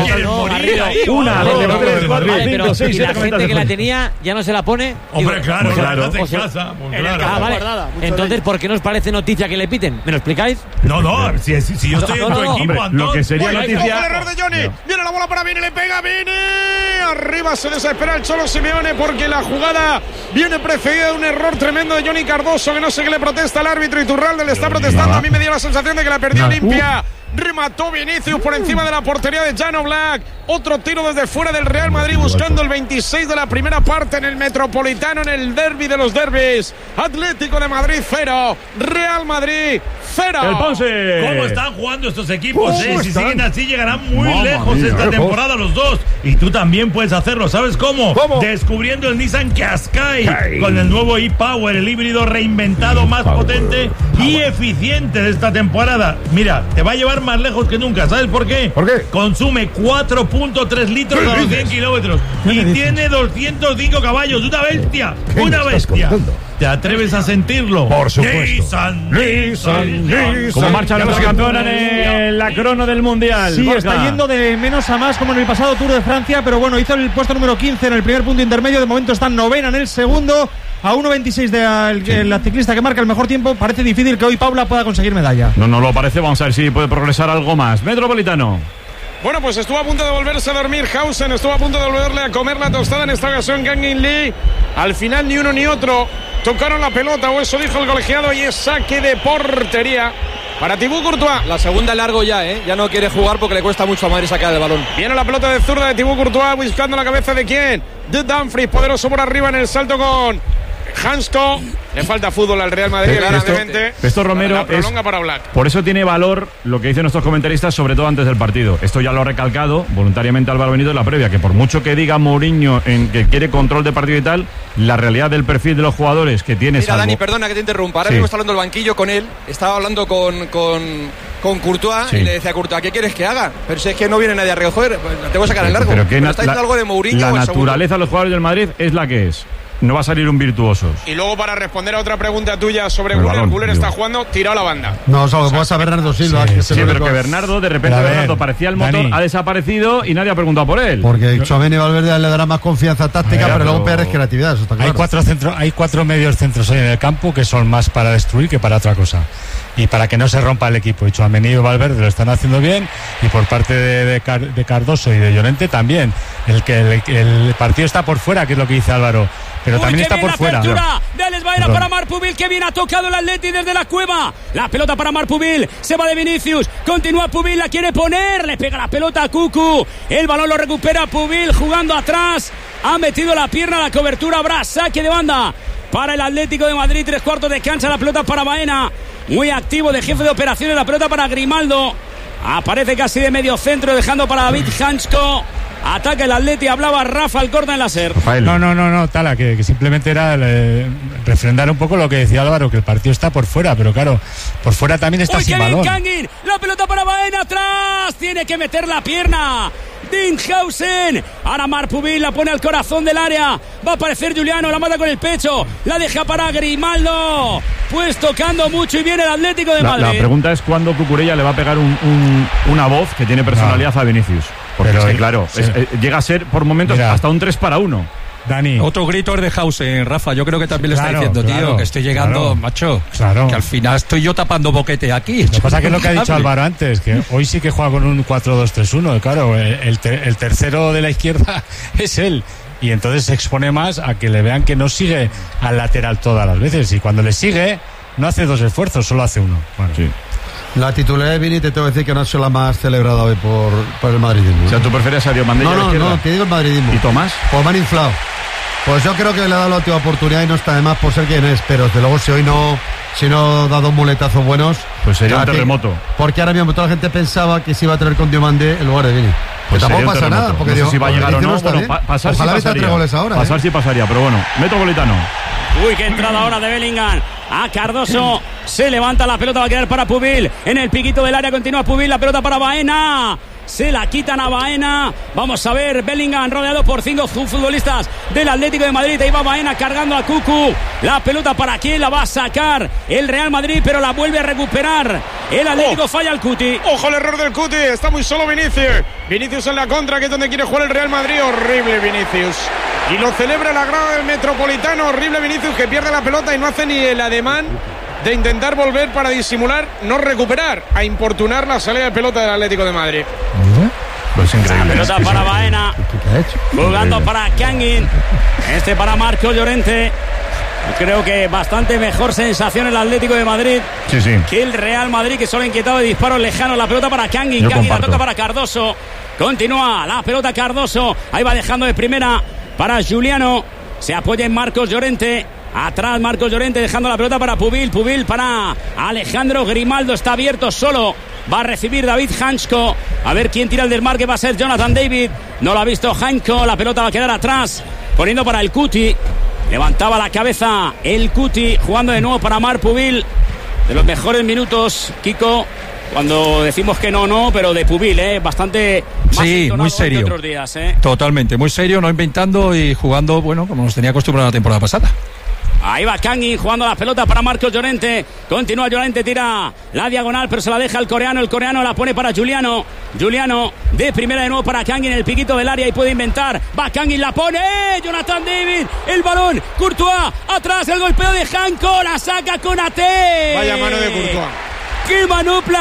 Una, dos, tres, cuatro, cinco, seis, siete. La gente que la tenía ya no se la pone. Hombre, claro, claro. en casa. Ah, vale. Entonces, ¿por qué nos parece noticia que le piten? ¿Me lo explicáis? No, no, si, si, si yo estoy en tu equipo, Antón. Lo que sería noticia. El error de Johnny. Viene la bola para Vini, le pega Vini. Arriba se desespera el Cholo Simeone porque la jugada viene precedida de un error tremendo de Johnny Cardoso, que no sé qué le protesta al árbitro. Iturralde le está protestando. A mí me dio la sensación de que la perdió limpia. Remató Vinicius por encima de la portería de Jan Oblak. Otro tiro desde fuera del Real Madrid buscando el veintiséis de la primera parte en el Metropolitano, en el derbi de los derbis. Atlético de Madrid cero, Real Madrid cero. El Ponce. ¿Cómo están jugando estos equipos? ¿Cómo eh? Si están? siguen así llegarán muy Mamma lejos mía, esta lejos. temporada los dos. Y tú también puedes hacerlo. ¿Sabes cómo? ¿Cómo? Descubriendo el Nissan Qashqai Hey. con el nuevo e-Power, el híbrido reinventado, más potente y eficiente de esta temporada. Mira, te va a llevar más lejos que nunca. ¿Sabes por qué? ¿Por qué? Consume cuatro punto tres litros a los cien kilómetros y tiene doscientos cinco caballos. Una bestia, ¿Qué una me estás bestia. contando? ¿Te atreves a sentirlo? Por supuesto. Nissan, Nissan, Nissan. Como marcha nuestra campeona en la crono del Mundial. Sí, Borja. está yendo de menos a más como en el pasado Tour de Francia, pero bueno, hizo el puesto número quince en el primer punto intermedio. De momento está novena en el segundo. A uno veintiséis de la, la ciclista que marca el mejor tiempo. Parece difícil que hoy Paula pueda conseguir medalla. No, no lo parece. Vamos a ver si puede progresar algo más. Metropolitano. Bueno, pues estuvo a punto de volverse a dormir Hausen, estuvo a punto de volverle a comer la tostada en esta ocasión Kangin Lee. Al final ni uno ni otro tocaron la pelota, o eso dijo el colegiado, y es saque de portería para Thibaut Courtois. La segunda largo ya, ¿eh? Ya no quiere jugar porque le cuesta mucho a Madrid sacar el balón. Viene la pelota de zurda de Thibaut Courtois buscando la cabeza de quién. De Dumfries, poderoso por arriba en el salto con Hansko. Le falta fútbol al Real Madrid, claramente. Esto, esto Romero, para prolonga es, para Black. Por eso tiene valor lo que dicen nuestros comentaristas, sobre todo antes del partido. Esto ya lo ha recalcado voluntariamente Álvaro Benito en la previa, que por mucho que diga Mourinho en que quiere control de partido y tal, la realidad del perfil de los jugadores que tiene. Mira, salvo... Dani, perdona que te interrumpa. Ahora sí. mismo está hablando el banquillo con él. Estaba hablando con, con, con Courtois, sí. Y le decía a Courtois, ¿qué quieres que haga? Pero si es que no viene nadie a recoger, te voy a sacar el largo. Pero, pero, pero está diciendo algo de Mourinho. La naturaleza de los jugadores del Madrid es la que es. No va a salir un virtuosos. Y luego, para responder a otra pregunta tuya sobre Güler, Güler está jugando tirado la banda. No, o sea, o sea, vas a Bernardo Silva. Sí, que sí, se pero que Bernardo, de repente, ver, Bernardo parecía el motor, Dani. Ha desaparecido y nadie ha preguntado por él. Porque Tchouaméni y Valverde le dará más confianza táctica, ver, pero, pero luego P R es creatividad, eso está claro. Hay cuatro, centro, hay cuatro medios centros hoy en el campo que son más para destruir que para otra cosa. Y para que no se rompa el equipo. Y Tchouaméni y Valverde lo están haciendo bien. Y por parte de, de, Car, de Cardoso y de Llorente también. El que el, el partido está por fuera, que es lo que dice Álvaro. Pero Uy, también está por fuera. De Alex Baena para Marpubil, que bien ha tocado el Atleti desde la cueva. La pelota para Marpubil, se va de Vinicius, continúa Pubil, la quiere poner, le pega la pelota a Cucu. El balón lo recupera Pubil jugando atrás. Ha metido la pierna a la cobertura, habrá saque de banda para el Atlético de Madrid. Tres cuartos de cancha, la pelota para Baena. Muy activo de jefe de operaciones, la pelota para Grimaldo. Aparece casi de medio centro, dejando para David Hansko. Ataca el Atleti, hablaba Rafa Alcorta en la SER. No, no, no, no, Tala, que, que simplemente era eh, refrendar un poco lo que decía Álvaro, que el partido está por fuera, pero claro, por fuera también está Uy, sin Kevin balón. Kangin, la pelota para Baena atrás, tiene que meter la pierna. Dinhausen, ahora Marpubil la pone al corazón del área, va a aparecer Juliano, la manda con el pecho, la deja para Grimaldo, pues tocando mucho y viene el Atlético de la, Madrid. La pregunta es cuándo Cucurella le va a pegar un, un, una voz que tiene personalidad no. a Vinicius. Porque pero, es que, claro, sí. es, eh, llega a ser por momentos Mira, hasta un tres para uno. Dani. Otro grito es de Hausen, Rafa. Yo creo que también le claro, está diciendo, claro, tío, que estoy llegando, claro, macho. Claro. Que al final estoy yo tapando boquete aquí. Lo que pasa que es lo que ha dicho Álvaro antes, que hoy sí que juega con un cuatro dos tres uno. Claro, el, ter, el tercero de la izquierda es él. Y entonces se expone más a que le vean que no sigue al lateral todas las veces. Y cuando le sigue, no hace dos esfuerzos, solo hace uno. Bueno, sí. La titularidad de Vini te tengo que decir que no ha sido la más celebrada hoy por, por el madridismo. O sea, ¿tú prefieres a Diomandé? No, no, no, te digo el madridismo. ¿Y Tomás? Pues me han inflado. Pues yo creo que le ha dado la última oportunidad y no está de más por ser quien es, pero desde luego si hoy no, si no da dos muletazos buenos, pues sería un terremoto. Porque ahora mismo toda la gente pensaba que se iba a traer con Diomandé en lugar de Vini. Pues tampoco pasa nada, porque no sé digo, si va a llegar o no. Bueno, pa pasar Ojalá sí pasaría. Tres goles ahora, pasar ¿eh? sí pasaría, pero bueno, Metropolitano. Uy, qué entrada ahora de Bellingham. A Cardoso, se levanta la pelota, va a quedar para Pubil. En el piquito del área continúa Pubil, la pelota para Baena. Se la quitan a Baena. Vamos a ver, Bellingham rodeado por cinco futbolistas del Atlético de Madrid. Ahí va Baena cargando a Cucu. La pelota para quién la va a sacar el Real Madrid, pero la vuelve a recuperar el Atlético. Oh, falla el Cuti. Ojo el error del Cuti, está muy solo Vinicius. Vinicius en la contra, que es donde quiere jugar el Real Madrid. Horrible Vinicius. Y lo celebra la grada del Metropolitano. Horrible Vinicius, que pierde la pelota y no hace ni el ademán de intentar volver para disimular, no recuperar, a importunar la salida de pelota del Atlético de Madrid. Pues increíble. La pelota para Baena, jugando para Kangin, este para Marco Llorente. Creo que bastante mejor sensación el Atlético de Madrid sí, sí. que el Real Madrid, que solo ha inquietado de disparos lejanos. La pelota para Kangin, Yo Kangin comparto. la toca para Cardoso, continúa la pelota Cardoso, ahí va dejando de primera para Juliano, se apoya en Marcos Llorente. Atrás Marcos Llorente dejando la pelota para Pubil. Pubil para Alejandro Grimaldo. Está abierto solo. Va a recibir David Hansko. A ver quién tira el desmarque. Va a ser Jonathan David. No lo ha visto Hansko. La pelota va a quedar atrás. Poniendo para el Cuti. Levantaba la cabeza el Cuti. Jugando de nuevo para Marc Pubil. De los mejores minutos, Kiko. Cuando decimos que no, no, pero de Pubil, ¿eh? Bastante más sí, muy serio. Que otros días, ¿eh? Totalmente, muy serio, no inventando y jugando, bueno, como nos tenía acostumbrado la temporada pasada. Ahí va Kangin jugando la pelota para Marcos Llorente. Continúa Llorente, tira la diagonal, pero se la deja el coreano. El coreano la pone para Juliano. Juliano de primera de nuevo para Kangin, el piquito del área y puede inventar. Va Kangin, la pone. Jonathan David, el balón. Courtois, atrás el golpeo de Hanko. La saca Konaté. Vaya mano de Courtois. ¡Qué manopla!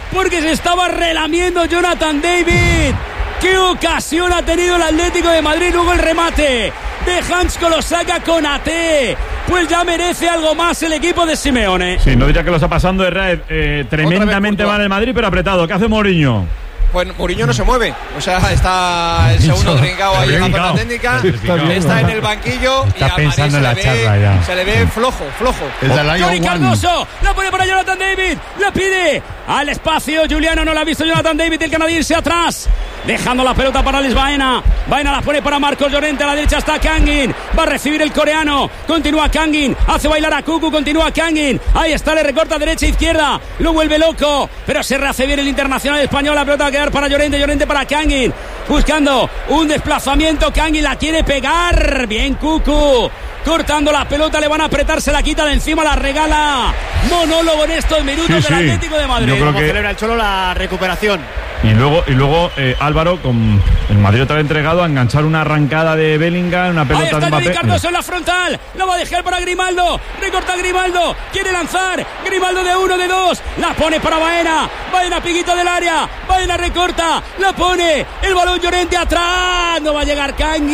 porque se estaba relamiendo Jonathan David. ¡Qué ocasión ha tenido el Atlético de Madrid! Luego el remate de Hansko lo saca con A T. Pues ya merece algo más el equipo de Simeone. Sí, no diría que lo está pasando de Red eh, tremendamente mal el Madrid, pero apretado. ¿Qué hace Mourinho? Pues Mourinho no se mueve, o sea, está el segundo Trincao ahí en la zona técnica, está en el banquillo está y a pensando Madrid en la se, le charla ve, ya. se le ve flojo, flojo. Johnny Cardoso, la pone para Jonathan David, la pide al espacio, Juliano no la ha visto Jonathan David, el canadiense atrás, dejando la pelota para Alex Baena, Baena la pone para Marcos Llorente, a la derecha está Kangin, va a recibir el coreano, continúa Kangin, hace bailar a Cucu, continúa Kangin, ahí está, le recorta derecha e izquierda, lo vuelve loco, pero se rehace bien el internacional español, la pelota va a quedar para Llorente, Llorente para Kangin, buscando un desplazamiento, Kangin la quiere pegar, bien Cucu, cortando la pelota, le van a apretar, se la quita de encima, la regala, monólogo en estos minutos sí, sí. del Atlético de Madrid. Yo creo Como que... celebra el Cholo la recuperación. Y luego, y luego eh, Álvaro, con el Madrid otra vez entregado a enganchar una arrancada de Bellingham, una pelota ahí está de Mbappé. Johnny Cardoso en la frontal, la va a dejar para Grimaldo, recorta Grimaldo, quiere lanzar, Grimaldo de uno, de dos, la pone para Baena, Baena piquito del área, Baena recorta, la pone, el balón Llorente atrás, no va a llegar Kangin,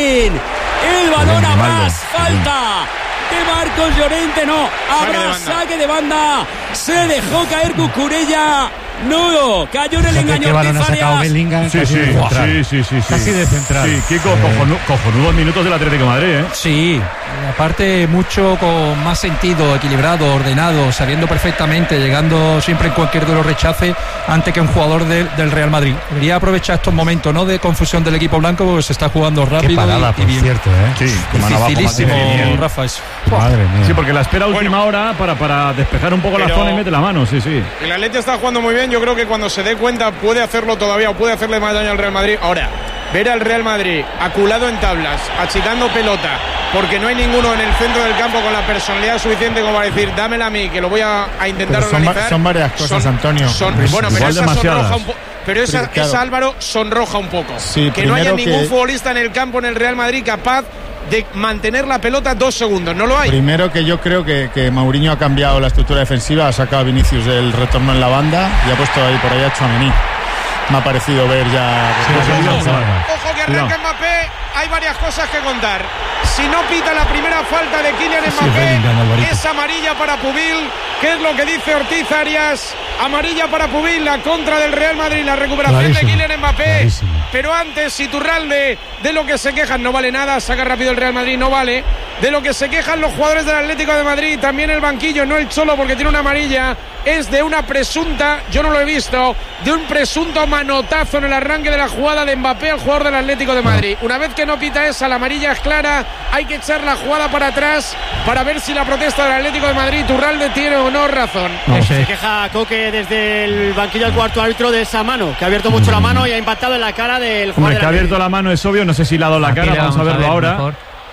el balón a más, falta de Marcos Llorente, no, habrá saque de banda, se dejó caer Cucurella. No, cayó en el engaño. ¿Qué balón ha sacado Bellingham? Sí, sí, sí, sí, sí, casi de central. Sí, Kiko, cojonudos cojonudo minutos del Atlético de Madrid, ¿eh? Sí, aparte mucho con más sentido, equilibrado, ordenado, saliendo perfectamente, llegando siempre en cualquier de los rechaces antes que un jugador de, del Real Madrid. Debería aprovechar estos momentos, ¿no?, de confusión del equipo blanco, porque se está jugando rápido. Qué parada, y, y bien. Cierto, ¿eh? Sí, dificilísimo, Rafa, eso. Madre mía. Sí, porque la espera a última hora para, para despejar un poco Pero... la zona y mete la mano, sí, sí. El Atleti está jugando muy bien, yo creo que cuando se dé cuenta puede hacerlo todavía o puede hacerle más daño al Real Madrid. Ahora, ver al Real Madrid aculado en tablas, achicando pelota, porque no hay ninguno en el centro del campo con la personalidad suficiente como para decir, dámela a mí, que lo voy a, a intentar Pero son, organizar. Son varias cosas, son, Antonio. Son, bueno, pero esa sonroja un poco. Pero esa, claro. esa, Álvaro, sonroja un poco. Sí, que no haya ningún que... futbolista en el campo en el Real Madrid capaz de mantener la pelota dos segundos. No lo hay. Primero que yo creo que, que Mourinho ha cambiado la estructura defensiva, ha sacado a Vinicius del retorno en la banda y ha puesto ahí por ahí a Tchouaméni. Me ha parecido ver ya... Sí, ojo, ojo que arranca no. Mbappé, hay varias cosas que contar. Si no pita la primera falta de Kylian Mbappé, sí, es amarilla para Pubil. ¿Qué es lo que dice Ortiz Arias? Amarilla para Pubil, la contra del Real Madrid, la recuperación clarísimo, de Kylian Mbappé. Clarísimo. Pero antes, Iturralde, de lo que se quejan no vale nada, saca rápido el Real Madrid, no vale. De lo que se quejan los jugadores del Atlético de Madrid, también el banquillo, no el Cholo porque tiene una amarilla, es de una presunta, yo no lo he visto, de un presunto manotazo en el arranque de la jugada de Mbappé al jugador del Atlético de Madrid. Una vez que no pita esa, la amarilla es clara, hay que echar la jugada para atrás para ver si la protesta del Atlético de Madrid, Iturralde, tiene o no razón. No sé. Se queja Coque desde el banquillo del cuarto árbitro de esa mano, que ha abierto mucho mm. la mano y ha impactado en la cara del jugador. Hombre, que ha abierto la mano es obvio, no sé si le ha dado la cara, vamos, vamos a verlo a ver, ahora. Mejor.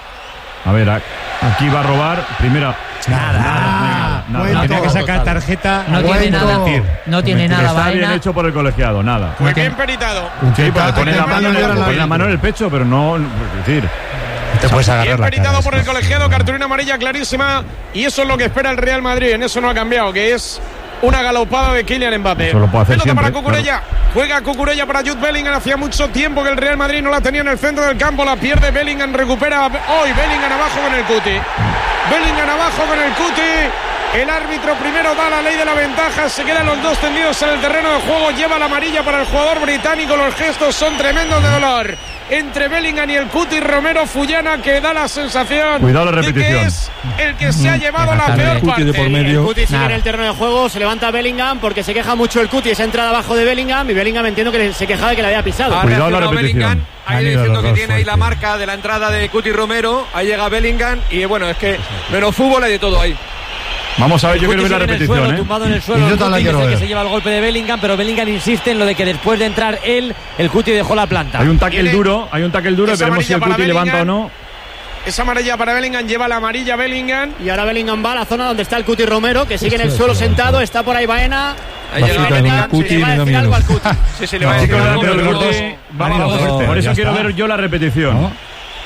A ver, aquí va a robar, primera... Nada, nada, nada. Bueno, tenía que sacar tarjeta. No tiene nada, no tiene nada. Está bien hecho por el colegiado, nada. Muy bien peritado. Sí, pues le pone la mano, la mano en el pecho, pero no, es decir... Te puedes agarrar bien la peritado cara, por el colegiado, cartulina amarilla clarísima, y eso es lo que espera el Real Madrid, en eso no ha cambiado, que es una galopada de Kylian Mbappé. Eso lo puede hacer pelota siempre, para Cucurella, claro. Juega Cucurella para Jude Bellingham, hacía mucho tiempo que el Real Madrid no la tenía en el centro del campo, la pierde Bellingham, recupera hoy Bellingham abajo con el cuti. Bellingham abajo con el cuti. El árbitro primero da la ley de la ventaja, se quedan los dos tendidos en el terreno de juego, lleva la amarilla para el jugador británico, los gestos son tremendos de dolor entre Bellingham y el Cuti. Romero Fullana, que da la sensación Cuidado la repetición. de que es el que se ha llevado la peor parte. De por medio. El Cuti sigue en el terreno de juego, se levanta Bellingham porque se queja mucho el Cuti, esa entrada abajo de Bellingham, y Bellingham entiendo que se quejaba de que le había pisado. Ha Cuidado la repetición. Bellingham, ahí diciendo que tiene ahí la marca de la entrada de Cuti Romero, ahí llega Bellingham y bueno, es que menos fútbol hay de todo ahí. Vamos a ver, yo quiero ver la repetición, suelo, ¿eh? Tumbado en el suelo, el Cuti dice que se lleva el golpe de Bellingham, pero Bellingham insiste en lo de que después de entrar él, el Cuti dejó la planta. Hay un tackle duro, hay un tackle duro, veremos si el Cuti levanta o no. Esa amarilla para Bellingham, lleva la amarilla Bellingham. Y ahora Bellingham va a la zona donde está el Cuti Romero, que sigue en el suelo sentado, está por ahí Baena. Ahí llega Bellingham, Cuti, sí, le va a decir algo al Cuti. Sí, sí, le va a decir algo al Cuti. Por eso quiero ver yo la repetición.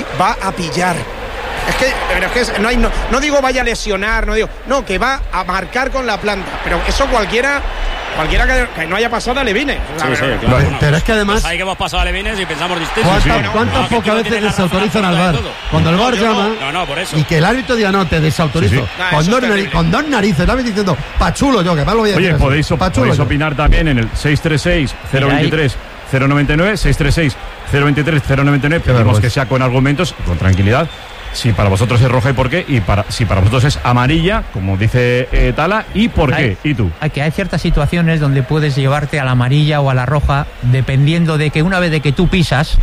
Messi va a pillar. Es que, pero es que no, hay, no, no digo vaya a lesionar, no digo, no, que va a marcar con la planta. Pero eso cualquiera cualquiera que, que no haya pasado a Levines. Sí, sí, claro. Pero, pero es que además. Pues ahí que hemos pasado a Levines y pensamos distinto. ¿Cuántas, sí, sí, ¿cuántas no, pocas no veces desautorizan al V A R? Cuando el V A R no, llama no, no, por eso. y que el árbitro diga no, te desautorizo. Sí, sí. Nah, con, dos nariz, con dos narices, ¿sabes? Diciendo, pachulo yo, que más lo voy a decir. Oye, podéis, podéis opinar también en el seis tres seis, cero veintitrés, cero noventa y nueve, seis tres seis, cero veintitrés, cero noventa y nueve. Pedimos que sea con argumentos, con tranquilidad. Si para vosotros es roja y por qué, y para si para vosotros es amarilla, como dice eh, Tala, y por hay, qué, y tú. Hay que hay ciertas situaciones donde puedes llevarte a la amarilla o a la roja, dependiendo de que una vez de que tú pisas,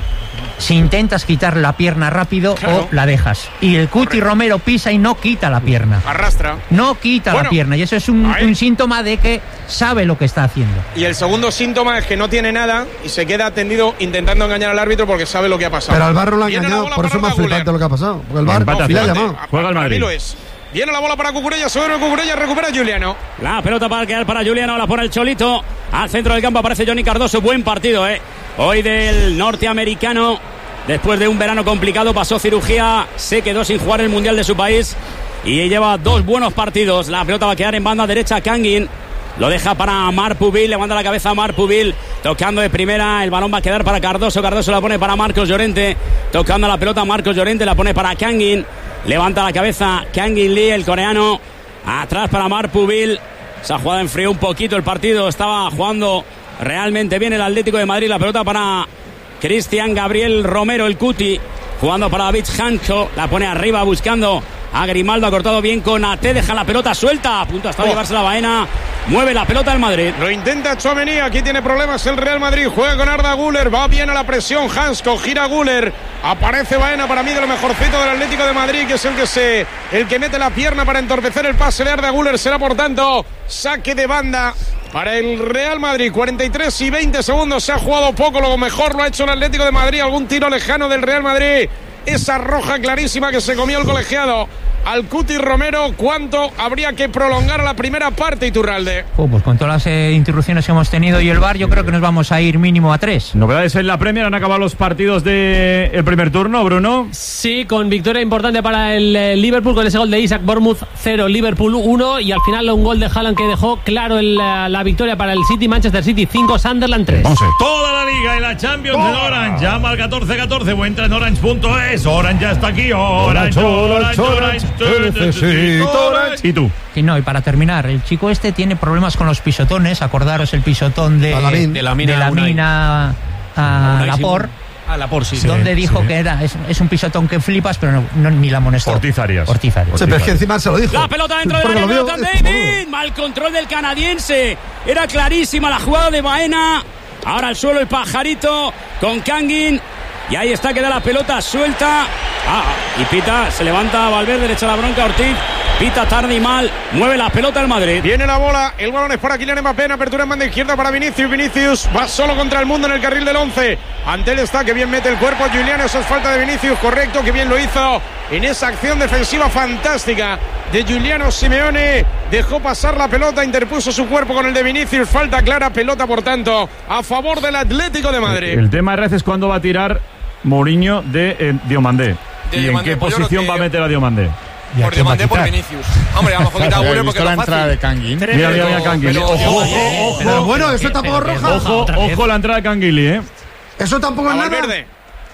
si intentas quitar la pierna rápido claro. o la dejas. Y el Cuti Correcto. Romero pisa y no quita la pierna. Arrastra. No quita bueno, la pierna. Y eso es un, un síntoma de que sabe lo que está haciendo. Y el segundo síntoma es que no tiene nada y se queda tendido intentando engañar al árbitro porque sabe lo que ha pasado. Pero al V A R lo ha engañado, por eso es más flipante lo que ha pasado. Porque el V A R no, le ha llamado. Juega el Madrid. Lo es. Viene la bola para Cucurella, sobre Cucurella, recupera Juliano. La pelota para quedar para Juliano, la pone el Cholito. Al centro del campo aparece Johnny Cardoso. Buen partido, eh. Hoy del norteamericano. Después de un verano complicado, pasó cirugía, se quedó sin jugar el Mundial de su país y lleva dos buenos partidos. La pelota va a quedar en banda derecha, Kangin. Lo deja para Marpubil, levanta la cabeza a Marpubil, tocando de primera, el balón va a quedar para Cardoso, Cardoso la pone para Marcos Llorente, tocando la pelota Marcos Llorente, la pone para Kangin, levanta la cabeza Kangin Lee, el coreano, atrás para Marpubil. Se ha jugado, enfrió un poquito el partido, estaba jugando realmente bien el Atlético de Madrid. La pelota para Cristian Gabriel Romero, el Cuti, jugando para David Hancho, la pone arriba buscando a Grimaldo, ha cortado bien con A T, deja la pelota suelta, a punto hasta oh. llevarse la Baena, mueve la pelota el Madrid. Lo intenta Tchouaméni, aquí tiene problemas el Real Madrid, juega con Arda Güler, va bien a la presión Hansko, gira Güler, aparece Baena, para mí de lo mejorcito del Atlético de Madrid, que es el que se el que mete la pierna para entorpecer el pase de Arda Güler, será por tanto saque de banda para el Real Madrid. Cuarenta y tres y veinte segundos, se ha jugado poco, lo mejor lo ha hecho el Atlético de Madrid, algún tiro lejano del Real Madrid, esa roja clarísima que se comió el colegiado al Cuti Romero. ¿Cuánto habría que prolongar a la primera parte, Iturralde? Oh, pues con todas las eh, interrupciones que hemos tenido y el V A R, yo creo que nos vamos a ir mínimo a tres. Novedades en la Premier, han acabado los partidos del de primer turno, Bruno. Sí, con victoria importante para el eh, Liverpool, con ese gol de Isaac, Bournemouth cero, Liverpool uno, y al final un gol de Haaland que dejó claro el, la, la victoria para el City, Manchester City cinco, Sunderland tres. Toda la liga y la Champions en Orange, llama al catorce catorce o entra en orange punto es. Orange ya está aquí, Orange, Orange, Orange, Orange, Orange. ¿Y tú? Y no, y para terminar, el chico este tiene problemas con los pisotones. Acordaros el pisotón de, Alamin. de la mina, de la mina a, a Lapor. A Lapor, sí. Donde sí, dijo sí. que era es, es un pisotón que flipas, pero no, no ni la amonestó. Ortiz Arias. Ortiz Arias. Sí, pero es que encima se lo dijo. La pelota dentro del área, pelota David. Mal control del canadiense. Era clarísima la jugada de Baena. Ahora al suelo el pajarito con Kangin. Y ahí está, queda la pelota suelta. Ah, y pita, se levanta Valverde, le echa la bronca a Ortiz. Pita tarde y mal, mueve la pelota el Madrid. Viene la bola, el balón es para Kylian Mbappé, en apertura en banda izquierda para Vinicius. Vinicius va solo contra el mundo en el carril del once. Ante él está, que bien mete el cuerpo Julián, eso es falta de Vinicius, correcto, que bien lo hizo en esa acción defensiva fantástica de Giuliano Simeone. Dejó pasar la pelota, interpuso su cuerpo con el de Vinicius, falta clara, pelota por tanto a favor del Atlético de Madrid. El, el tema de es cuándo va a tirar Mourinho de eh, Diomandé. ¿Y Diomandé, en qué pues posición va a meter a Diomandé? Por Diomandé, por Vinicius. Hombre, a lo mejor quita a Güler porque la es más entrada fácil. de Kangin. Mira, mira, mira, Kangin. Ojo, ojo, ojo. Pero bueno, eso tampoco es roja. Ojo, ojo la entrada de Kangili, ¿eh? Eso tampoco es nada. Valverde.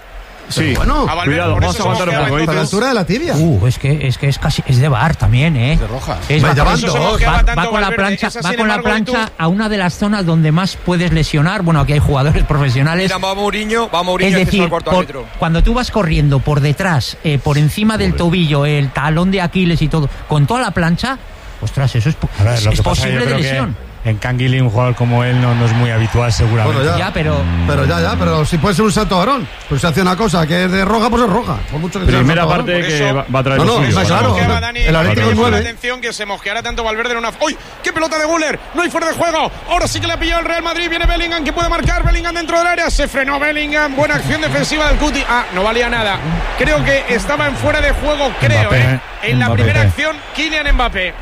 Sí, bueno, cuidado, vamos a aguantar un poco. A la altura de la tibia. Uh, es que es que es casi es de V A R también, ¿eh? De roja. Es Va, va, llevando. va, va con la plancha, va con la plancha a una de las zonas donde más puedes lesionar. Bueno, aquí hay jugadores profesionales. Mira, va Mourinho, va Mourinho, es decir, el cuarto por, árbitro. cuando tú vas corriendo por detrás, eh, por encima del tobillo, el talón de Aquiles y todo, con toda la plancha, ostras, eso es, A ver, es, lo es que pasa, posible yo de creo lesión. que en Kangili un jugador como él no, no es muy habitual seguramente. Bueno, ya, Ya, pero Pero ya, ya, pero si puede ser un salto varón. Pues si hace una cosa que es de roja, pues es roja. Por mucho que sea un Primera salto parte varón. que eso- va, va a traer No, lo no, suyo. está claro. Mosqueaba, Dani, El Atlético me llama la nueve. atención que se mosqueara tanto Valverde en una. ¡Uy! ¡Qué pelota de Güler! No hay fuera de juego. Ahora sí que le ha pillado el Real Madrid. Viene Bellingham que puede marcar. Bellingham dentro del área. Se frenó Bellingham. Buena acción defensiva del Cuti. Ah, no valía nada. Creo que estaba en fuera de juego, creo, Mbappé, ¿eh? En la Mbappé. primera acción, Kylian Mbappé.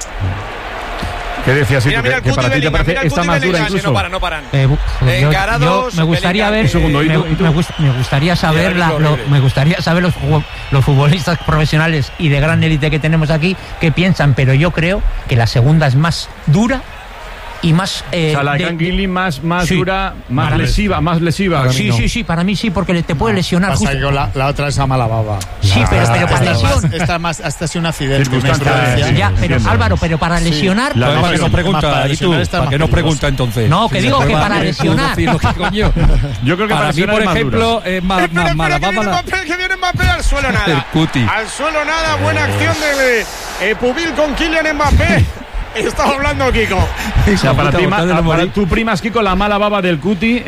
¿Qué decías, Mira, Itu, mira que, el que para Cuti ti te Bellingham, parece mira el esta Cuti más dura Bellingham, Sí, incluso? no paran, no paran. Eh, bu- yo, Encarados, yo me gustaría ver, Bellingham, Un segundo, me, ¿y tú- y tú? me gust- me gustaría saber, Mira, la- es lo- horrible. me gustaría saber los, fu- los futbolistas profesionales y de gran élite que tenemos aquí qué piensan, pero yo creo que la segunda es más dura y más. Eh, o sea, la de Canguilin más, más sí, dura, más lesiva, más lesiva. Sí, no. sí, sí, para mí sí, porque te puede lesionar. Pasa justo. Que la, la otra es a mala baba. Sí, la, pero, la, pero para esta lesión. Esta más, hasta es un accidente. Sí, ya, pero Álvaro, pero para lesionar. Sí. ¿Para qué nos pregunta? ¿Y tú? ¿Para qué nos pregunta entonces? No, que digo que para lesionar. Yo creo que para mí, por ejemplo, es más mala baba. Que viene Mbappé al suelo nada. El cuti. Al suelo nada, buena acción de eh, Pubil con Kylian Mbappé. Estaba hablando Kiko. O sea, para, ti, para tu prima, Kiko, la mala baba del cuti.